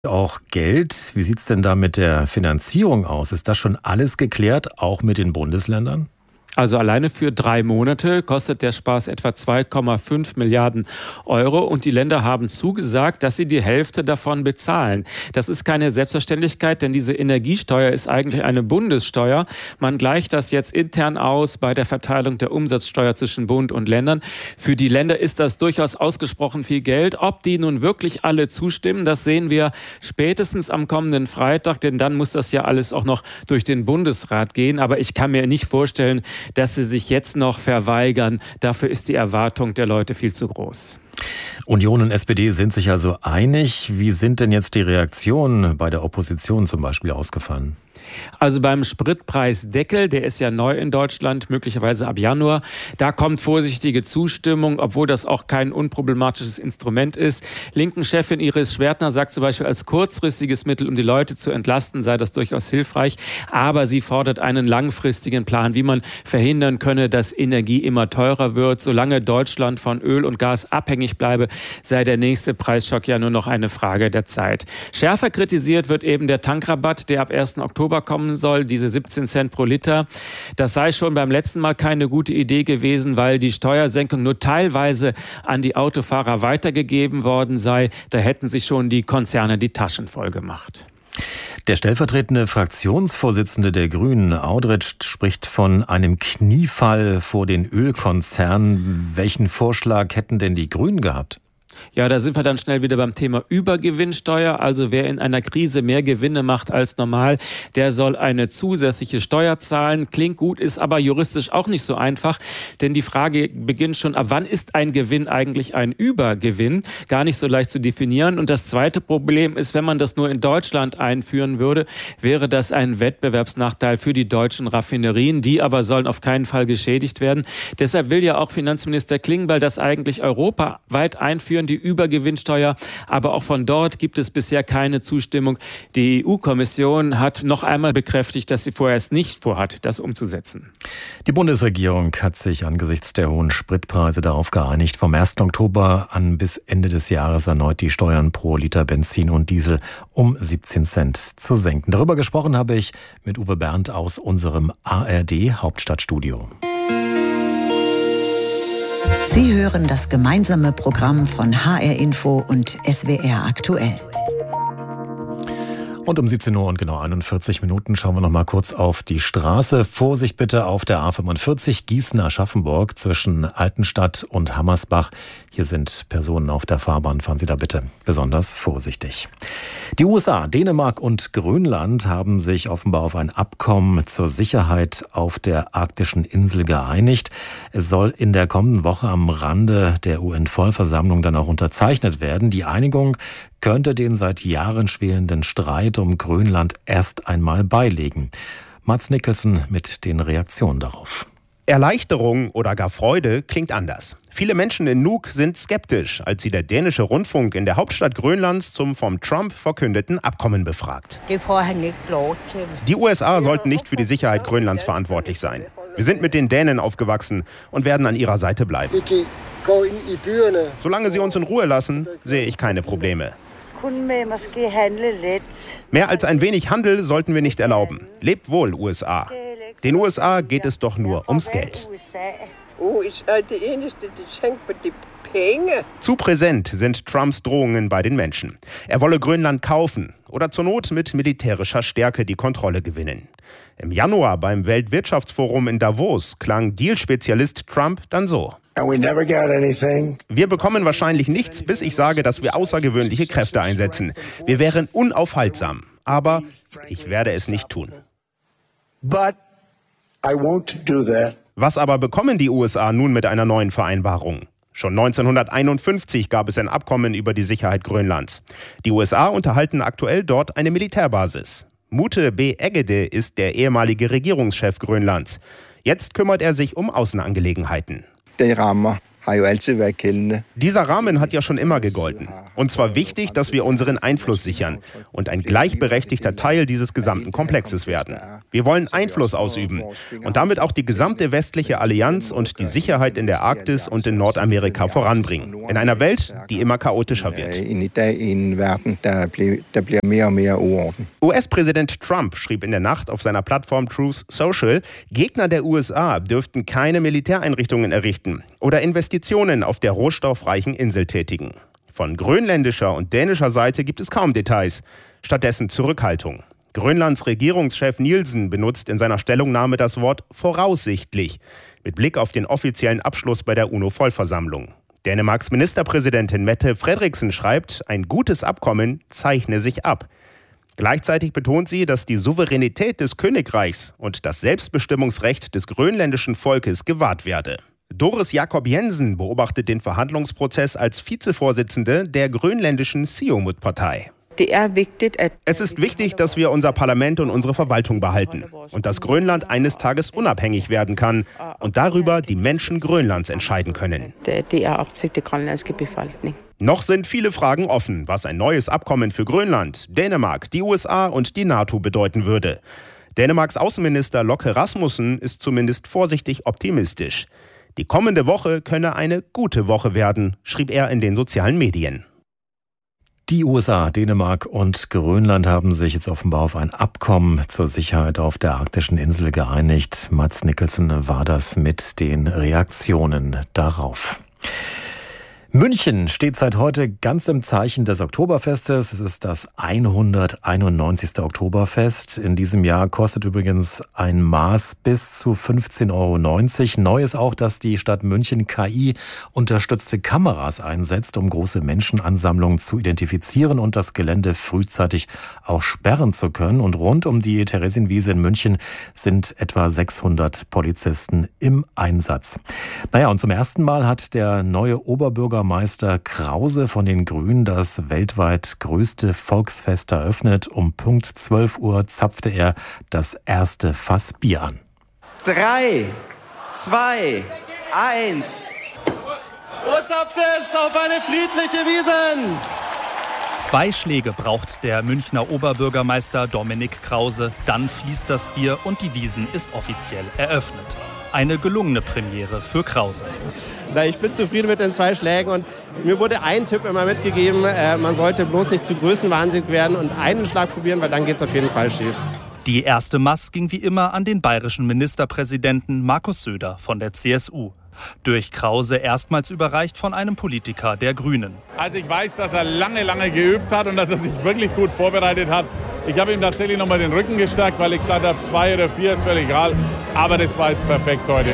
Auch Geld. Wie sieht es denn da mit der Finanzierung aus? Ist das schon alles geklärt, auch mit den Bundesländern? Also alleine für 3 Monate kostet der Spaß etwa 2,5 Milliarden Euro und die Länder haben zugesagt, dass sie die Hälfte davon bezahlen. Das ist keine Selbstverständlichkeit, denn diese Energiesteuer ist eigentlich eine Bundessteuer. Man gleicht das jetzt intern aus bei der Verteilung der Umsatzsteuer zwischen Bund und Ländern. Für die Länder ist das durchaus ausgesprochen viel Geld. Ob die nun wirklich alle zustimmen, das sehen wir spätestens am kommenden Freitag, denn dann muss das ja alles auch noch durch den Bundesrat gehen. Aber ich kann mir nicht vorstellen, dass sie sich jetzt noch verweigern. Dafür ist die Erwartung der Leute viel zu groß. Union und SPD sind sich also einig. Wie sind denn jetzt die Reaktionen bei der Opposition zum Beispiel ausgefallen? Also beim Spritpreisdeckel, der ist ja neu in Deutschland, möglicherweise ab Januar, da kommt vorsichtige Zustimmung, obwohl das auch kein unproblematisches Instrument ist. Linken-Chefin Iris Schwertner sagt zum Beispiel, als kurzfristiges Mittel, um die Leute zu entlasten, sei das durchaus hilfreich. Aber sie fordert einen langfristigen Plan, wie man verhindern könne, dass Energie immer teurer wird. Solange Deutschland von Öl und Gas abhängig bleibe, sei der nächste Preisschock ja nur noch eine Frage der Zeit. Schärfer kritisiert wird eben der Tankrabatt, der ab 1. Oktober kommen soll, diese 17 Cent pro Liter. Das sei schon beim letzten Mal keine gute Idee gewesen, weil die Steuersenkung nur teilweise an die Autofahrer weitergegeben worden sei. Da hätten sich schon die Konzerne die Taschen voll gemacht. Der stellvertretende Fraktionsvorsitzende der Grünen, Audretsch, spricht von einem Kniefall vor den Ölkonzernen. Welchen Vorschlag hätten denn die Grünen gehabt? Ja, da sind wir dann schnell wieder beim Thema Übergewinnsteuer. Also wer in einer Krise mehr Gewinne macht als normal, der soll eine zusätzliche Steuer zahlen. Klingt gut, ist aber juristisch auch nicht so einfach. Denn die Frage beginnt schon, ab wann ist ein Gewinn eigentlich ein Übergewinn? Gar nicht so leicht zu definieren. Und das zweite Problem ist, wenn man das nur in Deutschland einführen würde, wäre das ein Wettbewerbsnachteil für die deutschen Raffinerien. Die aber sollen auf keinen Fall geschädigt werden. Deshalb will ja auch Finanzminister Klingbeil das eigentlich europaweit einführen, die Übergewinnsteuer, aber auch von dort gibt es bisher keine Zustimmung. Die EU-Kommission hat noch einmal bekräftigt, dass sie vorerst nicht vorhat, das umzusetzen. Die Bundesregierung hat sich angesichts der hohen Spritpreise darauf geeinigt, vom 1. Oktober an bis Ende des Jahres erneut die Steuern pro Liter Benzin und Diesel um 17 Cent zu senken. Darüber gesprochen habe ich mit Uwe Bernd aus unserem ARD-Hauptstadtstudio. Sie hören das gemeinsame Programm von HR Info und SWR Aktuell. Und um 17 Uhr und genau 41 Minuten schauen wir noch mal kurz auf die Straße. Vorsicht bitte auf der A45 Gießen-Aschaffenburg zwischen Altenstadt und Hammersbach. Hier sind Personen auf der Fahrbahn. Fahren Sie da bitte besonders vorsichtig. Die USA, Dänemark und Grönland haben sich offenbar auf ein Abkommen zur Sicherheit auf der arktischen Insel geeinigt. Es soll in der kommenden Woche am Rande der UN-Vollversammlung dann auch unterzeichnet werden. Die Einigung könnte den seit Jahren schwelenden Streit um Grönland erst einmal beilegen. Mads Nicholson mit den Reaktionen darauf. Erleichterung oder gar Freude klingt anders. Viele Menschen in Nuuk sind skeptisch, als sie der dänische Rundfunk in der Hauptstadt Grönlands zum vom Trump verkündeten Abkommen befragt. Die USA sollten nicht für die Sicherheit Grönlands verantwortlich sein. Wir sind mit den Dänen aufgewachsen und werden an ihrer Seite bleiben. Solange sie uns in Ruhe lassen, sehe ich keine Probleme. Mehr als ein wenig Handel sollten wir nicht erlauben. Lebt wohl, USA. Den USA geht es doch nur ums Geld. Zu präsent sind Trumps Drohungen bei den Menschen. Er wolle Grönland kaufen oder zur Not mit militärischer Stärke die Kontrolle gewinnen. Im Januar beim Weltwirtschaftsforum in Davos klang Deal-Spezialist Trump dann so: Wir bekommen wahrscheinlich nichts, bis ich sage, dass wir außergewöhnliche Kräfte einsetzen. Wir wären unaufhaltsam, aber ich werde es nicht tun. Was aber bekommen die USA nun mit einer neuen Vereinbarung? Schon 1951 gab es ein Abkommen über die Sicherheit Grönlands. Die USA unterhalten aktuell dort eine Militärbasis. Mute B. Eggede ist der ehemalige Regierungschef Grönlands. Jetzt kümmert er sich um Außenangelegenheiten. Dieser Rahmen hat ja schon immer gegolten. Und zwar wichtig, dass wir unseren Einfluss sichern und ein gleichberechtigter Teil dieses gesamten Komplexes werden. Wir wollen Einfluss ausüben und damit auch die gesamte westliche Allianz und die Sicherheit in der Arktis und in Nordamerika voranbringen. In einer Welt, die immer chaotischer wird. US-Präsident Trump schrieb in der Nacht auf seiner Plattform Truth Social, Gegner der USA dürften keine Militäreinrichtungen errichten oder Investitionen auf der rohstoffreichen Insel tätigen. Von grönländischer und dänischer Seite gibt es kaum Details, stattdessen Zurückhaltung. Grönlands Regierungschef Nielsen benutzt in seiner Stellungnahme das Wort voraussichtlich, mit Blick auf den offiziellen Abschluss bei der UNO-Vollversammlung. Dänemarks Ministerpräsidentin Mette Frederiksen schreibt, ein gutes Abkommen zeichne sich ab. Gleichzeitig betont sie, dass die Souveränität des Königreichs und das Selbstbestimmungsrecht des grönländischen Volkes gewahrt werde. Doris Jakob Jensen beobachtet den Verhandlungsprozess als Vizevorsitzende der grönländischen Siumut-Partei. Es ist wichtig, dass wir unser Parlament und unsere Verwaltung behalten und dass Grönland eines Tages unabhängig werden kann und darüber die Menschen Grönlands entscheiden können. Noch sind viele Fragen offen, was ein neues Abkommen für Grönland, Dänemark, die USA und die NATO bedeuten würde. Dänemarks Außenminister Locke Rasmussen ist zumindest vorsichtig optimistisch. Die kommende Woche könne eine gute Woche werden, schrieb er in den sozialen Medien. Die USA, Dänemark und Grönland haben sich jetzt offenbar auf ein Abkommen zur Sicherheit auf der arktischen Insel geeinigt. Mads Nicholson war das mit den Reaktionen darauf. München steht seit heute ganz im Zeichen des Oktoberfestes. Es ist das 191. Oktoberfest. In diesem Jahr kostet übrigens ein Maß bis zu 15,90 €. Neu ist auch, dass die Stadt München KI-unterstützte Kameras einsetzt, um große Menschenansammlungen zu identifizieren und das Gelände frühzeitig auch sperren zu können. Und rund um die Theresienwiese in München sind etwa 600 Polizisten im Einsatz. Naja, und zum ersten Mal hat der neue Oberbürgermeister Krause von den Grünen das weltweit größte Volksfest eröffnet. Um Punkt 12 Uhr zapfte er das erste Fass Bier an. 3, 2, 1. Und zapft es auf eine friedliche Wiesn. 2 Schläge braucht der Münchner Oberbürgermeister Dominik Krause. Dann fließt das Bier und die Wiesn ist offiziell eröffnet. Eine gelungene Premiere für Krause. Ich bin zufrieden mit den 2 Schlägen und mir wurde ein Tipp immer mitgegeben, man sollte bloß nicht zu größenwahnsinnig werden und einen Schlag probieren, weil dann geht es auf jeden Fall schief. Die erste Maß ging wie immer an den bayerischen Ministerpräsidenten Markus Söder von der CSU. Durch Krause erstmals überreicht von einem Politiker der Grünen. Also ich weiß, dass er lange geübt hat und dass er sich wirklich gut vorbereitet hat. Ich habe ihm tatsächlich nochmal den Rücken gestärkt, weil ich gesagt habe, 2 oder 4 ist völlig egal. Aber das war jetzt perfekt heute.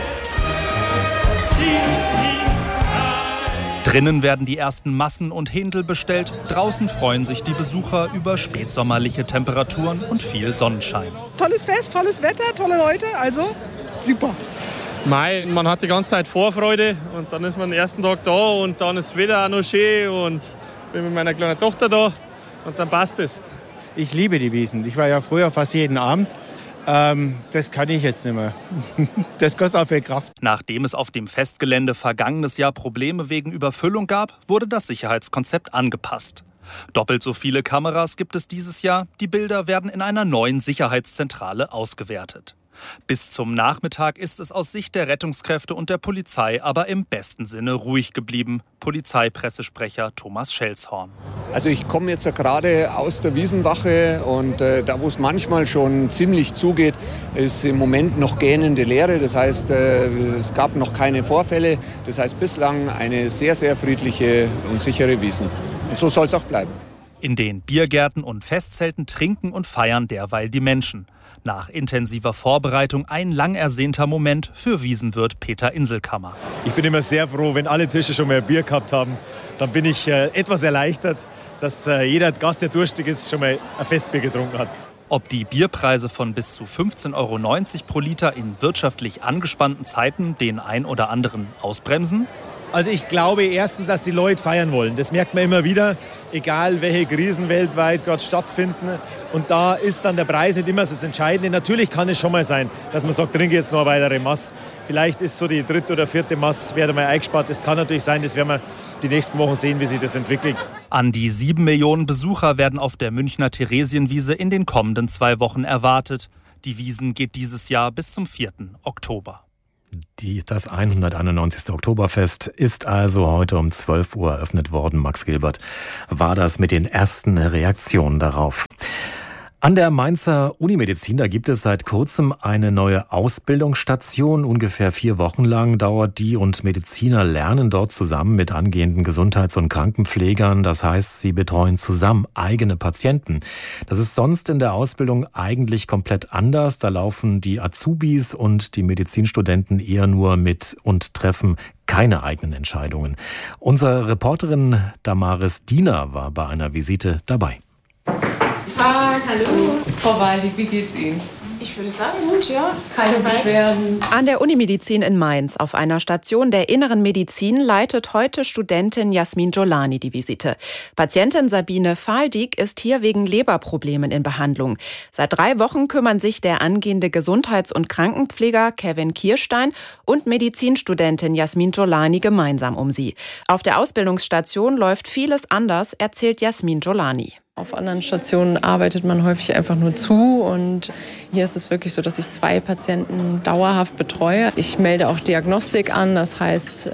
Drinnen werden die ersten Massen und Händel bestellt. Draußen freuen sich die Besucher über spätsommerliche Temperaturen und viel Sonnenschein. Tolles Fest, tolles Wetter, tolle Leute, also super. Man hat die ganze Zeit Vorfreude und dann ist man den ersten Tag da und dann ist das Wetter auch noch schön und bin mit meiner kleinen Tochter da und dann passt es. Ich liebe die Wiesn. Ich war ja früher fast jeden Abend. Das kann ich jetzt nicht mehr. Das kostet auch viel Kraft. Nachdem es auf dem Festgelände vergangenes Jahr Probleme wegen Überfüllung gab, wurde das Sicherheitskonzept angepasst. Doppelt so viele Kameras gibt es dieses Jahr. Die Bilder werden in einer neuen Sicherheitszentrale ausgewertet. Bis zum Nachmittag ist es aus Sicht der Rettungskräfte und der Polizei aber im besten Sinne ruhig geblieben. Polizeipressesprecher Thomas Schelzhorn. Also ich komme jetzt gerade aus der Wiesenwache und da, wo es manchmal schon ziemlich zugeht, ist im Moment noch gähnende Leere. Das heißt, es gab noch keine Vorfälle. Das heißt, bislang eine sehr, sehr friedliche und sichere Wiesn. Und so soll es auch bleiben. In den Biergärten und Festzelten trinken und feiern derweil die Menschen. Nach intensiver Vorbereitung ein lang ersehnter Moment für Wiesenwirt Peter Inselkammer. Ich bin immer sehr froh, wenn alle Tische schon mal ein Bier gehabt haben. Dann bin ich etwas erleichtert, dass jeder Gast, der durstig ist, schon mal ein Festbier getrunken hat. Ob die Bierpreise von bis zu 15,90 € pro Liter in wirtschaftlich angespannten Zeiten den ein oder anderen ausbremsen? Also ich glaube erstens, dass die Leute feiern wollen. Das merkt man immer wieder, egal welche Krisen weltweit gerade stattfinden. Und da ist dann der Preis nicht immer das Entscheidende. Natürlich kann es schon mal sein, dass man sagt, trinke jetzt noch eine weitere Maß. Vielleicht ist so die 3. oder 4. Maß wieder mal eingespart. Das kann natürlich sein, das werden wir die nächsten Wochen sehen, wie sich das entwickelt. An die 7 Millionen Besucher werden auf der Münchner Theresienwiese in den kommenden 2 Wochen erwartet. Die Wiesn geht dieses Jahr bis zum 4. Oktober. Das 191. Oktoberfest ist also heute um 12 Uhr eröffnet worden. Max Gilbert war das mit den ersten Reaktionen darauf. An der Mainzer Unimedizin, da gibt es seit kurzem eine neue Ausbildungsstation. Ungefähr 4 Wochen lang dauert die und Mediziner lernen dort zusammen mit angehenden Gesundheits- und Krankenpflegern. Das heißt, sie betreuen zusammen eigene Patienten. Das ist sonst in der Ausbildung eigentlich komplett anders. Da laufen die Azubis und die Medizinstudenten eher nur mit und treffen keine eigenen Entscheidungen. Unsere Reporterin Damaris Diener war bei einer Visite dabei. Tag, hallo. Frau Waldig, wie geht's Ihnen? Ich würde sagen, gut, ja. Keine Beschwerden. An der Unimedizin in Mainz auf einer Station der Inneren Medizin leitet heute Studentin Jasmin Jolani die Visite. Patientin Sabine Faldig ist hier wegen Leberproblemen in Behandlung. Seit 3 Wochen kümmern sich der angehende Gesundheits- und Krankenpfleger Kevin Kirstein und Medizinstudentin Jasmin Jolani gemeinsam um sie. Auf der Ausbildungsstation läuft vieles anders, erzählt Jasmin Jolani. Auf anderen Stationen arbeitet man häufig einfach nur zu und hier ist es wirklich so, dass ich 2 Patienten dauerhaft betreue. Ich melde auch Diagnostik an, das heißt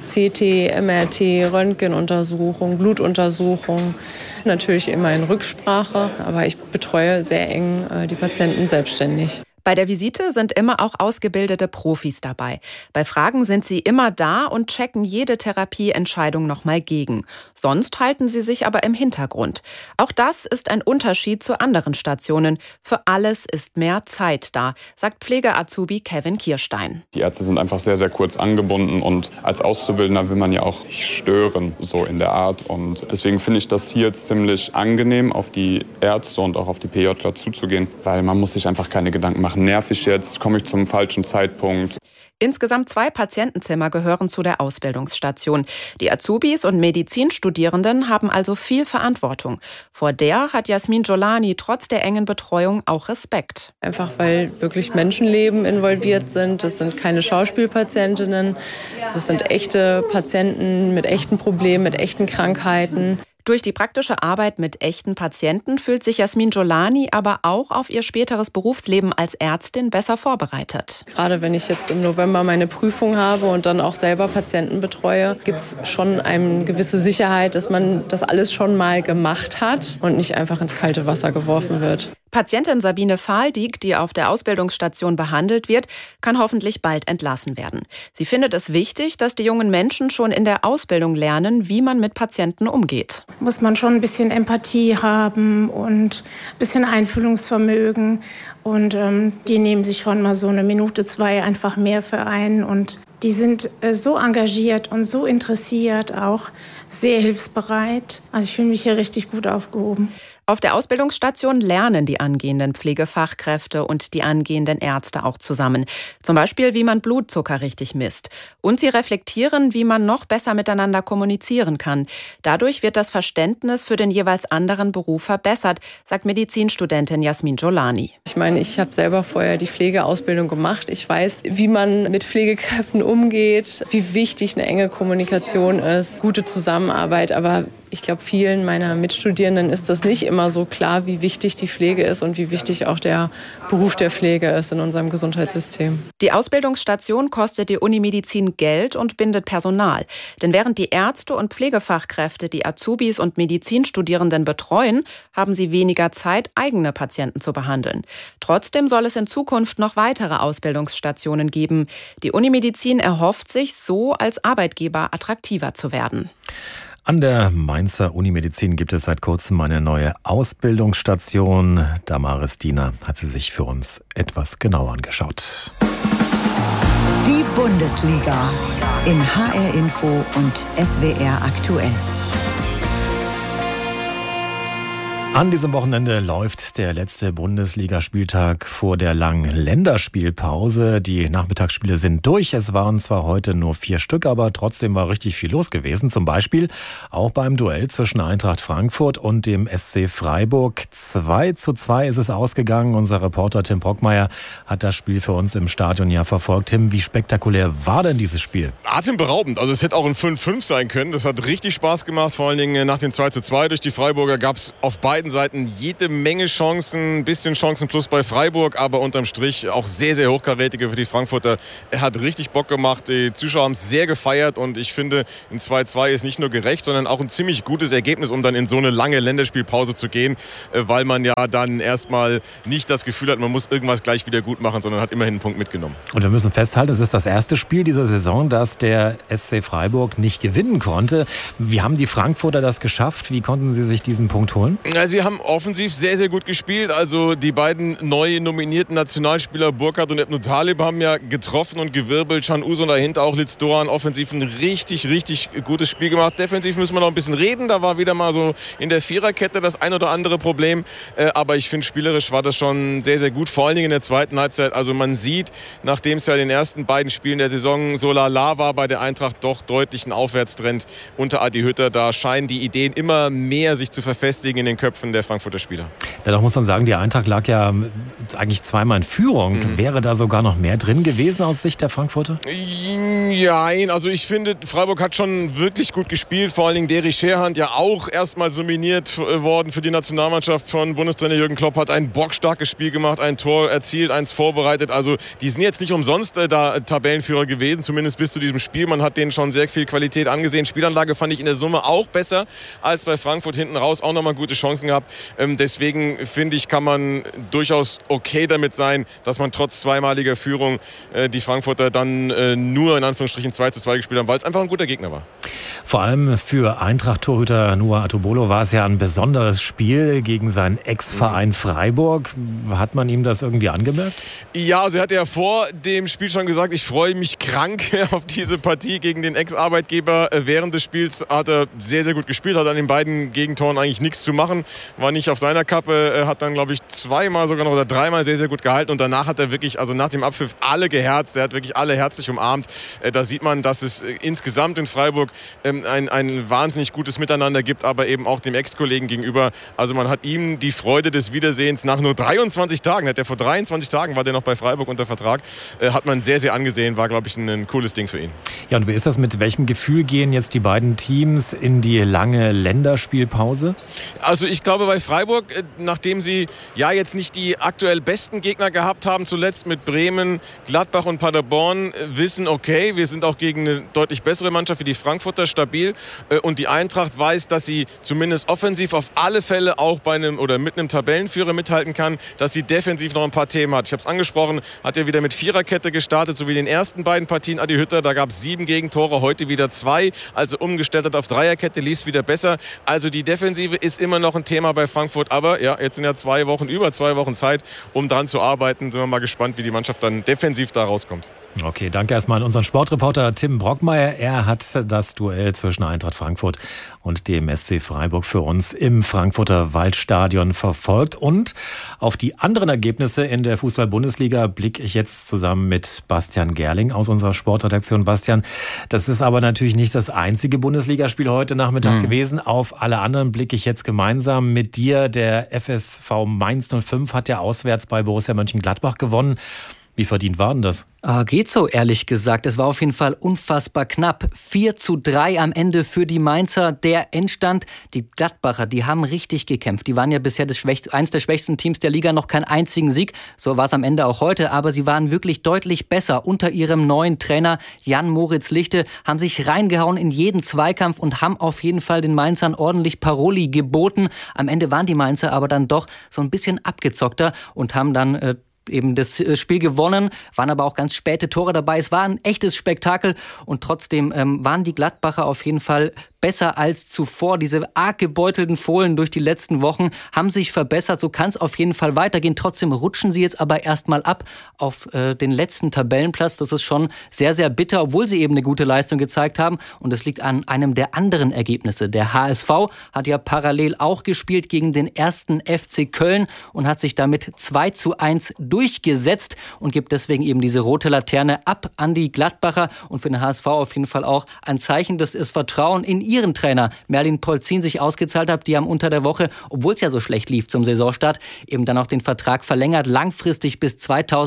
CT, MRT, Röntgenuntersuchung, Blutuntersuchung, natürlich immer in Rücksprache, aber ich betreue sehr eng die Patienten selbstständig. Bei der Visite sind immer auch ausgebildete Profis dabei. Bei Fragen sind sie immer da und checken jede Therapieentscheidung nochmal gegen. Sonst halten sie sich aber im Hintergrund. Auch das ist ein Unterschied zu anderen Stationen. Für alles ist mehr Zeit da, sagt Pflege-Azubi Kevin Kirstein. Die Ärzte sind einfach sehr, sehr kurz angebunden und als Auszubildender will man ja auch nicht stören, so in der Art. Und deswegen finde ich das hier jetzt ziemlich angenehm, auf die Ärzte und auch auf die PJler zuzugehen, weil man muss sich einfach keine Gedanken machen. Nerv ich jetzt, komme ich zum falschen Zeitpunkt. Insgesamt 2 Patientenzimmer gehören zu der Ausbildungsstation. Die Azubis und Medizinstudierenden haben also viel Verantwortung. Vor der hat Jasmin Jolani trotz der engen Betreuung auch Respekt. Einfach weil wirklich Menschenleben involviert sind. Das sind keine Schauspielpatientinnen. Das sind echte Patienten mit echten Problemen, mit echten Krankheiten. Durch die praktische Arbeit mit echten Patienten fühlt sich Jasmin Jolani aber auch auf ihr späteres Berufsleben als Ärztin besser vorbereitet. Gerade wenn ich jetzt im November meine Prüfung habe und dann auch selber Patienten betreue, gibt es schon eine gewisse Sicherheit, dass man das alles schon mal gemacht hat und nicht einfach ins kalte Wasser geworfen wird. Patientin Sabine Faldig, die auf der Ausbildungsstation behandelt wird, kann hoffentlich bald entlassen werden. Sie findet es wichtig, dass die jungen Menschen schon in der Ausbildung lernen, wie man mit Patienten umgeht. Muss man schon ein bisschen Empathie haben und ein bisschen Einfühlungsvermögen. Und die nehmen sich schon mal so 1 Minute, 2 einfach mehr für einen. Und die sind so engagiert und so interessiert, auch sehr hilfsbereit. Also ich fühle mich hier richtig gut aufgehoben. Auf der Ausbildungsstation lernen die angehenden Pflegefachkräfte und die angehenden Ärzte auch zusammen. Zum Beispiel, wie man Blutzucker richtig misst. Und sie reflektieren, wie man noch besser miteinander kommunizieren kann. Dadurch wird das Verständnis für den jeweils anderen Beruf verbessert, sagt Medizinstudentin Jasmin Jolani. Ich meine, ich habe selber vorher die Pflegeausbildung gemacht. Ich weiß, wie man mit Pflegekräften umgeht, wie wichtig eine enge Kommunikation ist, gute Zusammenarbeit. Aber ich glaube, vielen meiner Mitstudierenden ist das nicht immer so klar, wie wichtig die Pflege ist und wie wichtig auch der Beruf der Pflege ist in unserem Gesundheitssystem. Die Ausbildungsstation kostet die Unimedizin Geld und bindet Personal. Denn während die Ärzte und Pflegefachkräfte die Azubis und Medizinstudierenden betreuen, haben sie weniger Zeit, eigene Patienten zu behandeln. Trotzdem soll es in Zukunft noch weitere Ausbildungsstationen geben. Die Unimedizin erhofft sich, so als Arbeitgeber attraktiver zu werden. An der Mainzer Unimedizin gibt es seit kurzem eine neue Ausbildungsstation. Damaris Diener hat sie sich für uns etwas genauer angeschaut. Die Bundesliga in HR Info und SWR aktuell. An diesem Wochenende läuft der letzte Bundesligaspieltag vor der langen Länderspielpause. Die Nachmittagsspiele sind durch. Es waren zwar heute nur 4 Stück, aber trotzdem war richtig viel los gewesen. Zum Beispiel auch beim Duell zwischen Eintracht Frankfurt und dem SC Freiburg. 2:2 ist es ausgegangen. Unser Reporter Tim Brockmeier hat das Spiel für uns im Stadion ja verfolgt. Tim, wie spektakulär war denn dieses Spiel? Atemberaubend. Also es hätte auch ein 5:5 sein können. Das hat richtig Spaß gemacht. Vor allen Dingen nach dem 2:2 durch die Freiburger gab es auf beiden Seiten jede Menge Chancen, ein bisschen Chancen plus bei Freiburg, aber unterm Strich auch sehr, sehr hochkarätige für die Frankfurter. Er hat richtig Bock gemacht, die Zuschauer haben es sehr gefeiert und ich finde, ein 2:2 ist nicht nur gerecht, sondern auch ein ziemlich gutes Ergebnis, um dann in so eine lange Länderspielpause zu gehen, weil man ja dann erstmal nicht das Gefühl hat, man muss irgendwas gleich wieder gut machen, sondern hat immerhin einen Punkt mitgenommen. Und wir müssen festhalten, es ist das erste Spiel dieser Saison, das der SC Freiburg nicht gewinnen konnte. Wie haben die Frankfurter das geschafft? Wie konnten sie sich diesen Punkt holen? Ja, sie haben offensiv sehr, sehr gut gespielt. Also die beiden neu nominierten Nationalspieler Burkhardt und Ebnou Taleb haben ja getroffen und gewirbelt. Can Uzun dahinter auch Litz Doan. Offensiv ein richtig, richtig gutes Spiel gemacht. Defensiv müssen wir noch ein bisschen reden. Da war wieder mal so in der Viererkette das ein oder andere Problem. Aber ich finde, spielerisch war das schon sehr, sehr gut. Vor allen Dingen in der zweiten Halbzeit. Also man sieht, nachdem es ja in den ersten beiden Spielen der Saison so lala war, bei der Eintracht doch deutlich ein Aufwärtstrend unter Adi Hütter. Da scheinen die Ideen immer mehr sich zu verfestigen in den Köpfen der Frankfurter Spieler. Dennoch muss man sagen, die Eintracht lag ja eigentlich zweimal in Führung. Wäre da sogar noch mehr drin gewesen aus Sicht der Frankfurter? Ja, also ich finde, Freiburg hat schon wirklich gut gespielt. Vor allen Dingen Derrick Scherhand, ja auch erstmal nominiert worden für die Nationalmannschaft von Bundestrainer Jürgen Klopp, hat ein bockstarkes Spiel gemacht, ein Tor erzielt, eins vorbereitet. Also die sind jetzt nicht umsonst da Tabellenführer gewesen, zumindest bis zu diesem Spiel. Man hat denen schon sehr viel Qualität angesehen. Spielanlage fand ich in der Summe auch besser als bei Frankfurt hinten raus. Auch nochmal gute Chancen gehabt. Deswegen finde ich, kann man durchaus okay damit sein, dass man trotz zweimaliger Führung die Frankfurter dann nur in Anführungsstrichen 2:2 gespielt haben, weil es einfach ein guter Gegner war. Vor allem für Eintracht-Torhüter Noah Atubolo war es ja ein besonderes Spiel gegen seinen Ex-Verein Freiburg. Hat man ihm das irgendwie angemerkt? Ja, also er hat ja vor dem Spiel schon gesagt, ich freue mich krank auf diese Partie gegen den Ex-Arbeitgeber. Während des Spiels hat er sehr, sehr gut gespielt, hat an den beiden Gegentoren eigentlich nichts zu machen, war nicht auf seiner Kappe, hat dann, glaube ich, zweimal sogar noch oder dreimal sehr, sehr gut gehalten und danach hat er wirklich, also nach dem Abpfiff, alle geherzt, er hat wirklich alle herzlich umarmt. Da sieht man, dass es insgesamt in Freiburg ein wahnsinnig gutes Miteinander gibt, aber eben auch dem Ex-Kollegen gegenüber. Also man hat ihm die Freude des Wiedersehens nach nur 23 Tagen, vor 23 Tagen war der noch bei Freiburg unter Vertrag, hat man sehr, sehr angesehen, war, glaube ich, ein cooles Ding für ihn. Ja, und wie ist das, mit welchem Gefühl gehen jetzt die beiden Teams in die lange Länderspielpause? Also ich glaube, bei Freiburg, nachdem sie ja jetzt nicht die aktuell besten Gegner gehabt haben, zuletzt mit Bremen, Gladbach und Paderborn, wissen, okay, wir sind auch gegen eine deutlich bessere Mannschaft wie die Frankfurter stabil und die Eintracht weiß, dass sie zumindest offensiv auf alle Fälle auch bei einem oder mit einem Tabellenführer mithalten kann, dass sie defensiv noch ein paar Themen hat. Ich habe es angesprochen, hat ja wieder mit Viererkette gestartet, so wie in den ersten beiden Partien Adi Hütter, da gab es 7 Gegentore, heute wieder 2, also umgestellt hat auf Dreierkette, lief es wieder besser. Also die Defensive ist immer noch ein Thema bei Frankfurt, aber ja, jetzt sind ja über 2 Wochen Zeit, um dran zu arbeiten. Sind wir mal gespannt, wie die Mannschaft dann defensiv da rauskommt. Okay, danke erstmal an unseren Sportreporter Tim Brockmeier. Er hat das Duell zwischen Eintracht Frankfurt und dem SC Freiburg für uns im Frankfurter Waldstadion verfolgt. Und auf die anderen Ergebnisse in der Fußball-Bundesliga blicke ich jetzt zusammen mit Bastian Gerling aus unserer Sportredaktion. Bastian, das ist aber natürlich nicht das einzige Bundesligaspiel heute Nachmittag gewesen. Auf alle anderen blicke ich jetzt gemeinsam mit dir. Der FSV Mainz 05 hat ja auswärts bei Borussia Mönchengladbach gewonnen. Wie verdient war denn das? Geht so, ehrlich gesagt. Es war auf jeden Fall unfassbar knapp. 4:3 am Ende für die Mainzer. Der Endstand. Die Gladbacher, die haben richtig gekämpft. Die waren ja bisher eins der schwächsten Teams der Liga, noch keinen einzigen Sieg. So war es am Ende auch heute. Aber sie waren wirklich deutlich besser unter ihrem neuen Trainer Jan-Moritz Lichte. Haben sich reingehauen in jeden Zweikampf und haben auf jeden Fall den Mainzern ordentlich Paroli geboten. Am Ende waren die Mainzer aber dann doch so ein bisschen abgezockter und haben dann eben das Spiel gewonnen, waren aber auch ganz späte Tore dabei. Es war ein echtes Spektakel und trotzdem waren die Gladbacher auf jeden Fall besser als zuvor. Diese arg gebeutelten Fohlen durch die letzten Wochen haben sich verbessert. So kann es auf jeden Fall weitergehen. Trotzdem rutschen sie jetzt aber erstmal ab auf den letzten Tabellenplatz. Das ist schon sehr, sehr bitter, obwohl sie eben eine gute Leistung gezeigt haben. Und es liegt an einem der anderen Ergebnisse. Der HSV hat ja parallel auch gespielt gegen den 1. FC Köln und hat sich damit 2:1 durchgesetzt und gibt deswegen eben diese rote Laterne ab an die Gladbacher. Und für den HSV auf jeden Fall auch ein Zeichen, dass das Vertrauen in ihren Trainer Merlin Polzin sich ausgezahlt hat. Die haben unter der Woche, obwohl es ja so schlecht lief zum Saisonstart, eben dann auch den Vertrag verlängert, langfristig bis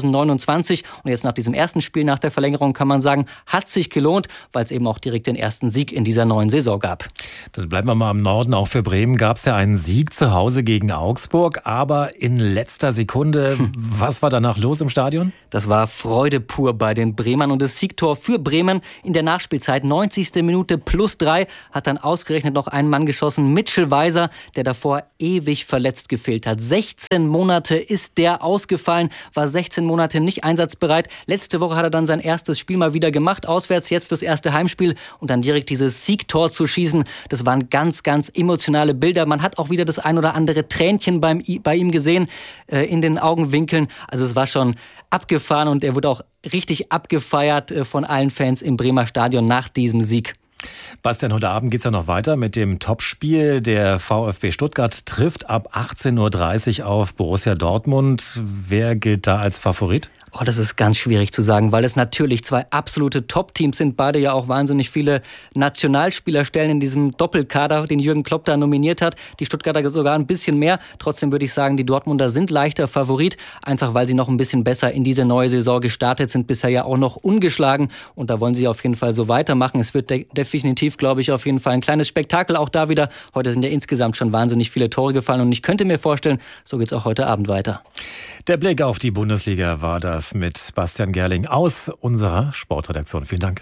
2029. Und jetzt nach diesem ersten Spiel, nach der Verlängerung, kann man sagen, hat sich gelohnt, weil es eben auch direkt den ersten Sieg in dieser neuen Saison gab. Dann bleiben wir mal im Norden. Auch für Bremen gab es ja einen Sieg zu Hause gegen Augsburg, aber in letzter Sekunde. Was war danach los im Stadion? Das war Freude pur bei den Bremern und das Siegtor für Bremen in der Nachspielzeit, 90. Minute +3, hat dann ausgerechnet noch einen Mann geschossen, Mitchell Weiser, der davor ewig verletzt gefehlt hat. 16 Monate ist der ausgefallen, war 16 Monate nicht einsatzbereit. Letzte Woche hat er dann sein erstes Spiel mal wieder gemacht, auswärts, jetzt das erste Heimspiel und dann direkt dieses Siegtor zu schießen. Das waren ganz, ganz emotionale Bilder. Man hat auch wieder das ein oder andere Tränchen bei ihm gesehen in den Augenwinkeln. Also es war schon abgefahren und er wurde auch richtig abgefeiert von allen Fans im Bremer Stadion nach diesem Sieg. Bastian, heute Abend geht es ja noch weiter mit dem Topspiel. Der VfB Stuttgart trifft ab 18:30 Uhr auf Borussia Dortmund. Wer gilt da als Favorit? Oh, das ist ganz schwierig zu sagen, weil es natürlich zwei absolute Top-Teams sind. Beide ja auch wahnsinnig viele Nationalspieler stellen in diesem Doppelkader, den Jürgen Klopp da nominiert hat. Die Stuttgarter sogar ein bisschen mehr. Trotzdem würde ich sagen, die Dortmunder sind leichter Favorit, einfach weil sie noch ein bisschen besser in diese neue Saison gestartet sind. Bisher ja auch noch ungeschlagen und da wollen sie auf jeden Fall so weitermachen. Es wird definitiv, glaube ich, auf jeden Fall ein kleines Spektakel auch da wieder. Heute sind ja insgesamt schon wahnsinnig viele Tore gefallen und ich könnte mir vorstellen, so geht es auch heute Abend weiter. Der Blick auf die Bundesliga war das mit Bastian Gerling aus unserer Sportredaktion. Vielen Dank.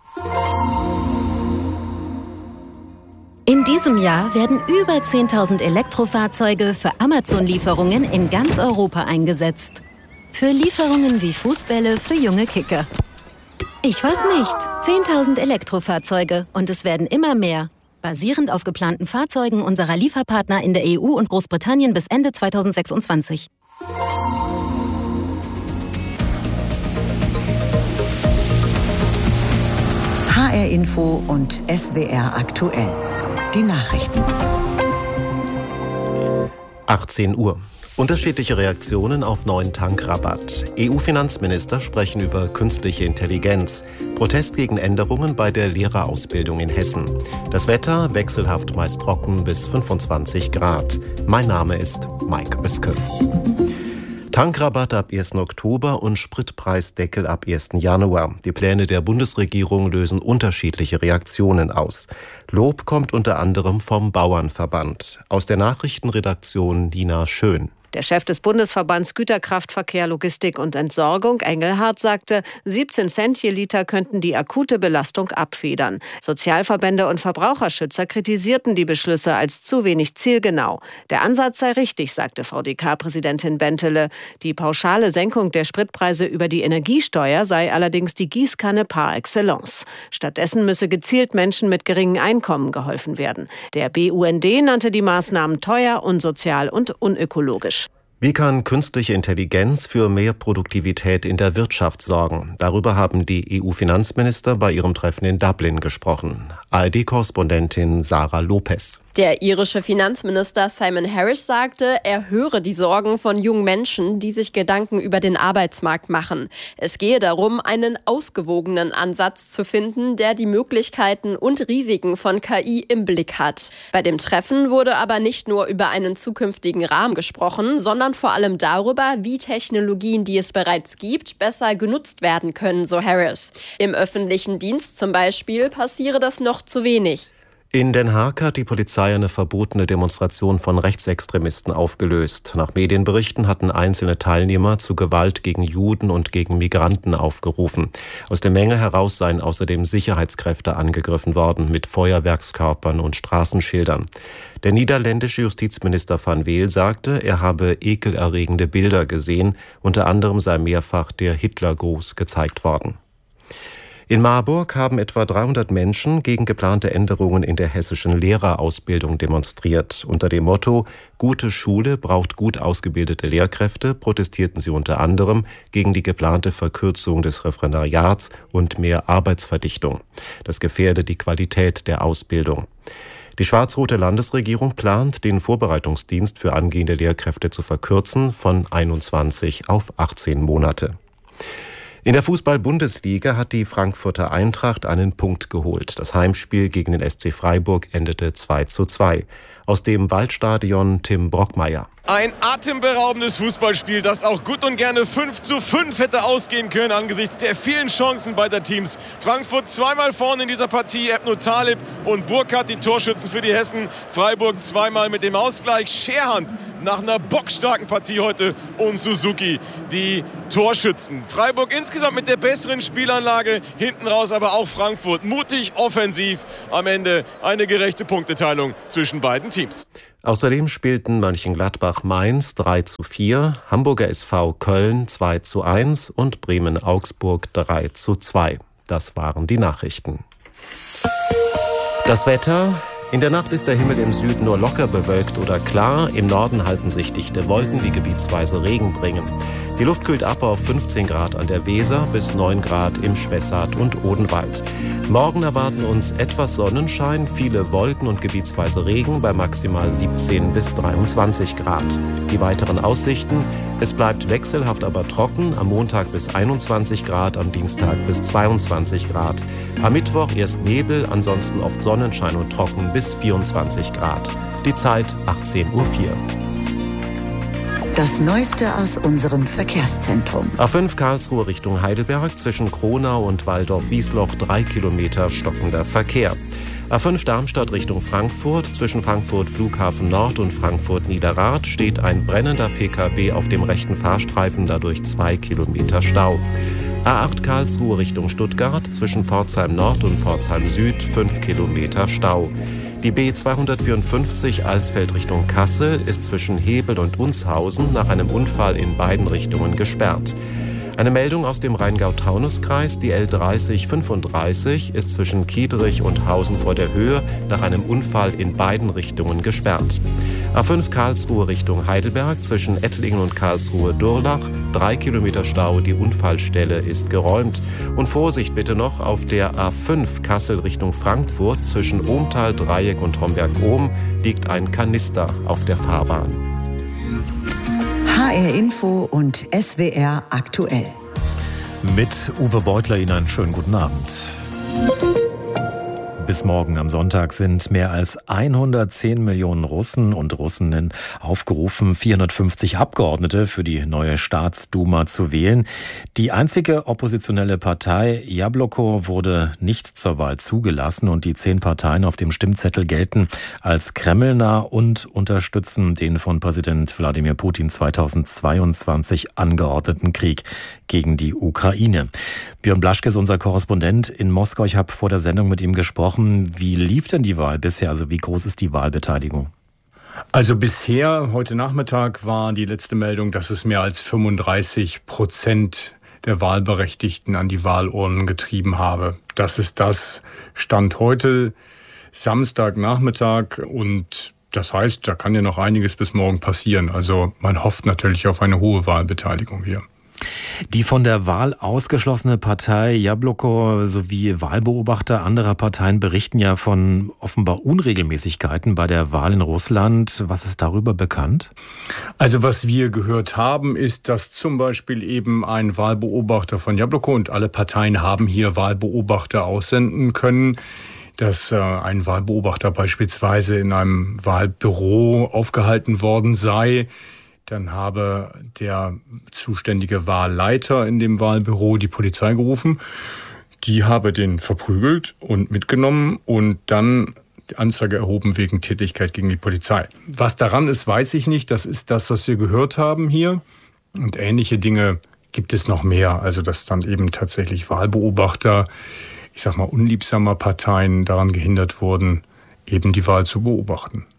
In diesem Jahr werden über 10.000 Elektrofahrzeuge für Amazon-Lieferungen in ganz Europa eingesetzt. Für Lieferungen wie Fußbälle für junge Kicker. Ich weiß nicht. 10.000 Elektrofahrzeuge und es werden immer mehr. Basierend auf geplanten Fahrzeugen unserer Lieferpartner in der EU und Großbritannien bis Ende 2026. HR Info und SWR aktuell. Die Nachrichten. 18 Uhr. Unterschiedliche Reaktionen auf neuen Tankrabatt. EU-Finanzminister sprechen über künstliche Intelligenz. Protest gegen Änderungen bei der Lehrerausbildung in Hessen. Das Wetter wechselhaft meist trocken bis 25 Grad. Mein Name ist Mike Oeske. Tankrabatt ab 1. Oktober und Spritpreisdeckel ab 1. Januar. Die Pläne der Bundesregierung lösen unterschiedliche Reaktionen aus. Lob kommt unter anderem vom Bauernverband. Aus der Nachrichtenredaktion Nina Schön. Der Chef des Bundesverbands Güterkraftverkehr, Logistik und Entsorgung, Engelhardt, sagte, 17 Cent je Liter könnten die akute Belastung abfedern. Sozialverbände und Verbraucherschützer kritisierten die Beschlüsse als zu wenig zielgenau. Der Ansatz sei richtig, sagte VDK-Präsidentin Bentele. Die pauschale Senkung der Spritpreise über die Energiesteuer sei allerdings die Gießkanne par excellence. Stattdessen müsse gezielt Menschen mit geringen Einkommen geholfen werden. Der BUND nannte die Maßnahmen teuer, unsozial und unökologisch. Wie kann künstliche Intelligenz für mehr Produktivität in der Wirtschaft sorgen? Darüber haben die EU-Finanzminister bei ihrem Treffen in Dublin gesprochen. ARD-Korrespondentin Sarah Lopez. Der irische Finanzminister Simon Harris sagte, er höre die Sorgen von jungen Menschen, die sich Gedanken über den Arbeitsmarkt machen. Es gehe darum, einen ausgewogenen Ansatz zu finden, der die Möglichkeiten und Risiken von KI im Blick hat. Bei dem Treffen wurde aber nicht nur über einen zukünftigen Rahmen gesprochen, sondern vor allem darüber, wie Technologien, die es bereits gibt, besser genutzt werden können, so Harris. Im öffentlichen Dienst zum Beispiel passiere das noch zu wenig. In Den Haag hat die Polizei eine verbotene Demonstration von Rechtsextremisten aufgelöst. Nach Medienberichten hatten einzelne Teilnehmer zu Gewalt gegen Juden und gegen Migranten aufgerufen. Aus der Menge heraus seien außerdem Sicherheitskräfte angegriffen worden mit Feuerwerkskörpern und Straßenschildern. Der niederländische Justizminister Van Weel sagte, er habe ekelerregende Bilder gesehen. Unter anderem sei mehrfach der Hitlergruß gezeigt worden. In Marburg haben etwa 300 Menschen gegen geplante Änderungen in der hessischen Lehrerausbildung demonstriert. Unter dem Motto »Gute Schule braucht gut ausgebildete Lehrkräfte« protestierten sie unter anderem gegen die geplante Verkürzung des Referendariats und mehr Arbeitsverdichtung. Das gefährde die Qualität der Ausbildung. Die schwarz-rote Landesregierung plant, den Vorbereitungsdienst für angehende Lehrkräfte zu verkürzen von 21 auf 18 Monate. In der Fußball-Bundesliga hat die Frankfurter Eintracht einen Punkt geholt. Das Heimspiel gegen den SC Freiburg endete 2:2. Aus dem Waldstadion Tim Brockmeier. Ein atemberaubendes Fußballspiel, das auch gut und gerne 5:5 hätte ausgehen können angesichts der vielen Chancen beider Teams. Frankfurt zweimal vorne in dieser Partie, Ebno Talib und Burkhardt die Torschützen für die Hessen. Freiburg zweimal mit dem Ausgleich. Scherhand nach einer bockstarken Partie heute und Suzuki die Torschützen. Freiburg insgesamt mit der besseren Spielanlage, hinten raus aber auch Frankfurt mutig, offensiv. Am Ende eine gerechte Punkteteilung zwischen beiden Teams. Außerdem spielten Mönchengladbach-Mainz 3:4, Hamburger SV Köln 2:1 und Bremen-Augsburg 3:2. Das waren die Nachrichten. Das Wetter. In der Nacht ist der Himmel im Süden nur locker bewölkt oder klar. Im Norden halten sich dichte Wolken, die gebietsweise Regen bringen. Die Luft kühlt ab auf 15 Grad an der Weser bis 9 Grad im Spessart und Odenwald. Morgen erwarten uns etwas Sonnenschein, viele Wolken und gebietsweise Regen bei maximal 17 bis 23 Grad. Die weiteren Aussichten: Es bleibt wechselhaft, aber trocken, am Montag bis 21 Grad, am Dienstag bis 22 Grad. Am Mittwoch erst Nebel, ansonsten oft Sonnenschein und trocken bis 24 Grad. Die Zeit 18:04 Uhr. Das Neueste aus unserem Verkehrszentrum. A5 Karlsruhe Richtung Heidelberg, zwischen Kronau und Waldorf-Wiesloch 3 Kilometer stockender Verkehr. A5 Darmstadt Richtung Frankfurt, zwischen Frankfurt Flughafen Nord und Frankfurt Niederrad steht ein brennender Pkw auf dem rechten Fahrstreifen, dadurch 2 Kilometer Stau. A8 Karlsruhe Richtung Stuttgart, zwischen Pforzheim Nord und Pforzheim Süd 5 Kilometer Stau. Die B254 Alsfeld Richtung Kassel ist zwischen Hebel und Unshausen nach einem Unfall in beiden Richtungen gesperrt. Eine Meldung aus dem Rheingau-Taunus-Kreis: Die L3035 ist zwischen Kiederich und Hausen vor der Höhe nach einem Unfall in beiden Richtungen gesperrt. A5 Karlsruhe Richtung Heidelberg, zwischen Ettlingen und Karlsruhe-Durlach 3 Kilometer Stau, die Unfallstelle ist geräumt. Und Vorsicht bitte noch auf der A5 Kassel Richtung Frankfurt, zwischen Ohmtal-Dreieck und Homberg-Ohm liegt ein Kanister auf der Fahrbahn. HR Info und SWR aktuell. Mit Uwe Beutler Ihnen einen schönen guten Abend. Bis morgen am Sonntag sind mehr als 110 Millionen Russen und Russinnen aufgerufen, 450 Abgeordnete für die neue Staatsduma zu wählen. Die einzige oppositionelle Partei Jabloko wurde nicht zur Wahl zugelassen und die 10 Parteien auf dem Stimmzettel gelten als kremlnah und unterstützen den von Präsident Wladimir Putin 2022 angeordneten Krieg gegen die Ukraine. Björn Blaschke ist unser Korrespondent in Moskau. Ich habe vor der Sendung mit ihm gesprochen. Wie lief denn die Wahl bisher? Also wie groß ist die Wahlbeteiligung? Also bisher, heute Nachmittag, war die letzte Meldung, dass es mehr als 35% der Wahlberechtigten an die Wahlurnen getrieben habe. Das ist das Stand heute, Samstagnachmittag, und das heißt, da kann ja noch einiges bis morgen passieren. Also man hofft natürlich auf eine hohe Wahlbeteiligung hier. Die von der Wahl ausgeschlossene Partei Jabloko sowie Wahlbeobachter anderer Parteien berichten ja von offenbar Unregelmäßigkeiten bei der Wahl in Russland. Was ist darüber bekannt? Also was wir gehört haben, ist, dass zum Beispiel eben ein Wahlbeobachter von Jabloko, und alle Parteien haben hier Wahlbeobachter aussenden können, dass ein Wahlbeobachter beispielsweise in einem Wahlbüro aufgehalten worden sei. Dann habe der zuständige Wahlleiter in dem Wahlbüro die Polizei gerufen. Die habe den verprügelt und mitgenommen und dann die Anzeige erhoben wegen Tätlichkeit gegen die Polizei. Was daran ist, weiß ich nicht. Das ist das, was wir gehört haben hier. Und ähnliche Dinge gibt es noch mehr. Also dass dann eben tatsächlich Wahlbeobachter, ich sag mal unliebsamer Parteien daran gehindert wurden, eben die Wahl zu beobachten.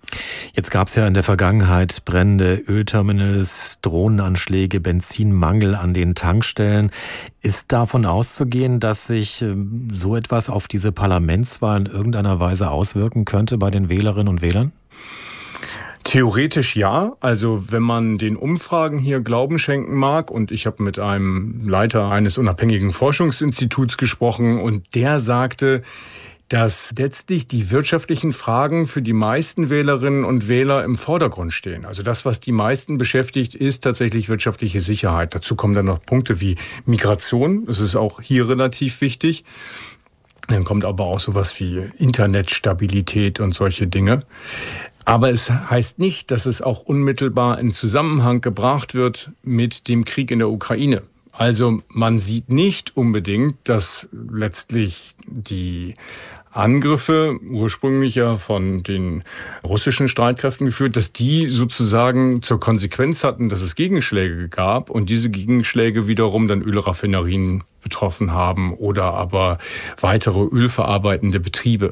Jetzt gab es ja in der Vergangenheit Brände, Ölterminals, Drohnenanschläge, Benzinmangel an den Tankstellen. Ist davon auszugehen, dass sich so etwas auf diese Parlamentswahl in irgendeiner Weise auswirken könnte bei den Wählerinnen und Wählern? Theoretisch ja. Also wenn man den Umfragen hier Glauben schenken mag, und ich habe mit einem Leiter eines unabhängigen Forschungsinstituts gesprochen und der sagte, dass letztlich die wirtschaftlichen Fragen für die meisten Wählerinnen und Wähler im Vordergrund stehen. Also das, was die meisten beschäftigt, ist tatsächlich wirtschaftliche Sicherheit. Dazu kommen dann noch Punkte wie Migration. Das ist auch hier relativ wichtig. Dann kommt aber auch sowas wie Internetstabilität und solche Dinge. Aber es heißt nicht, dass es auch unmittelbar in Zusammenhang gebracht wird mit dem Krieg in der Ukraine. Also man sieht nicht unbedingt, dass letztlich die Angriffe, ursprünglich ja von den russischen Streitkräften geführt, dass die sozusagen zur Konsequenz hatten, dass es Gegenschläge gab und diese Gegenschläge wiederum dann Ölraffinerien betroffen haben oder aber weitere ölverarbeitende Betriebe.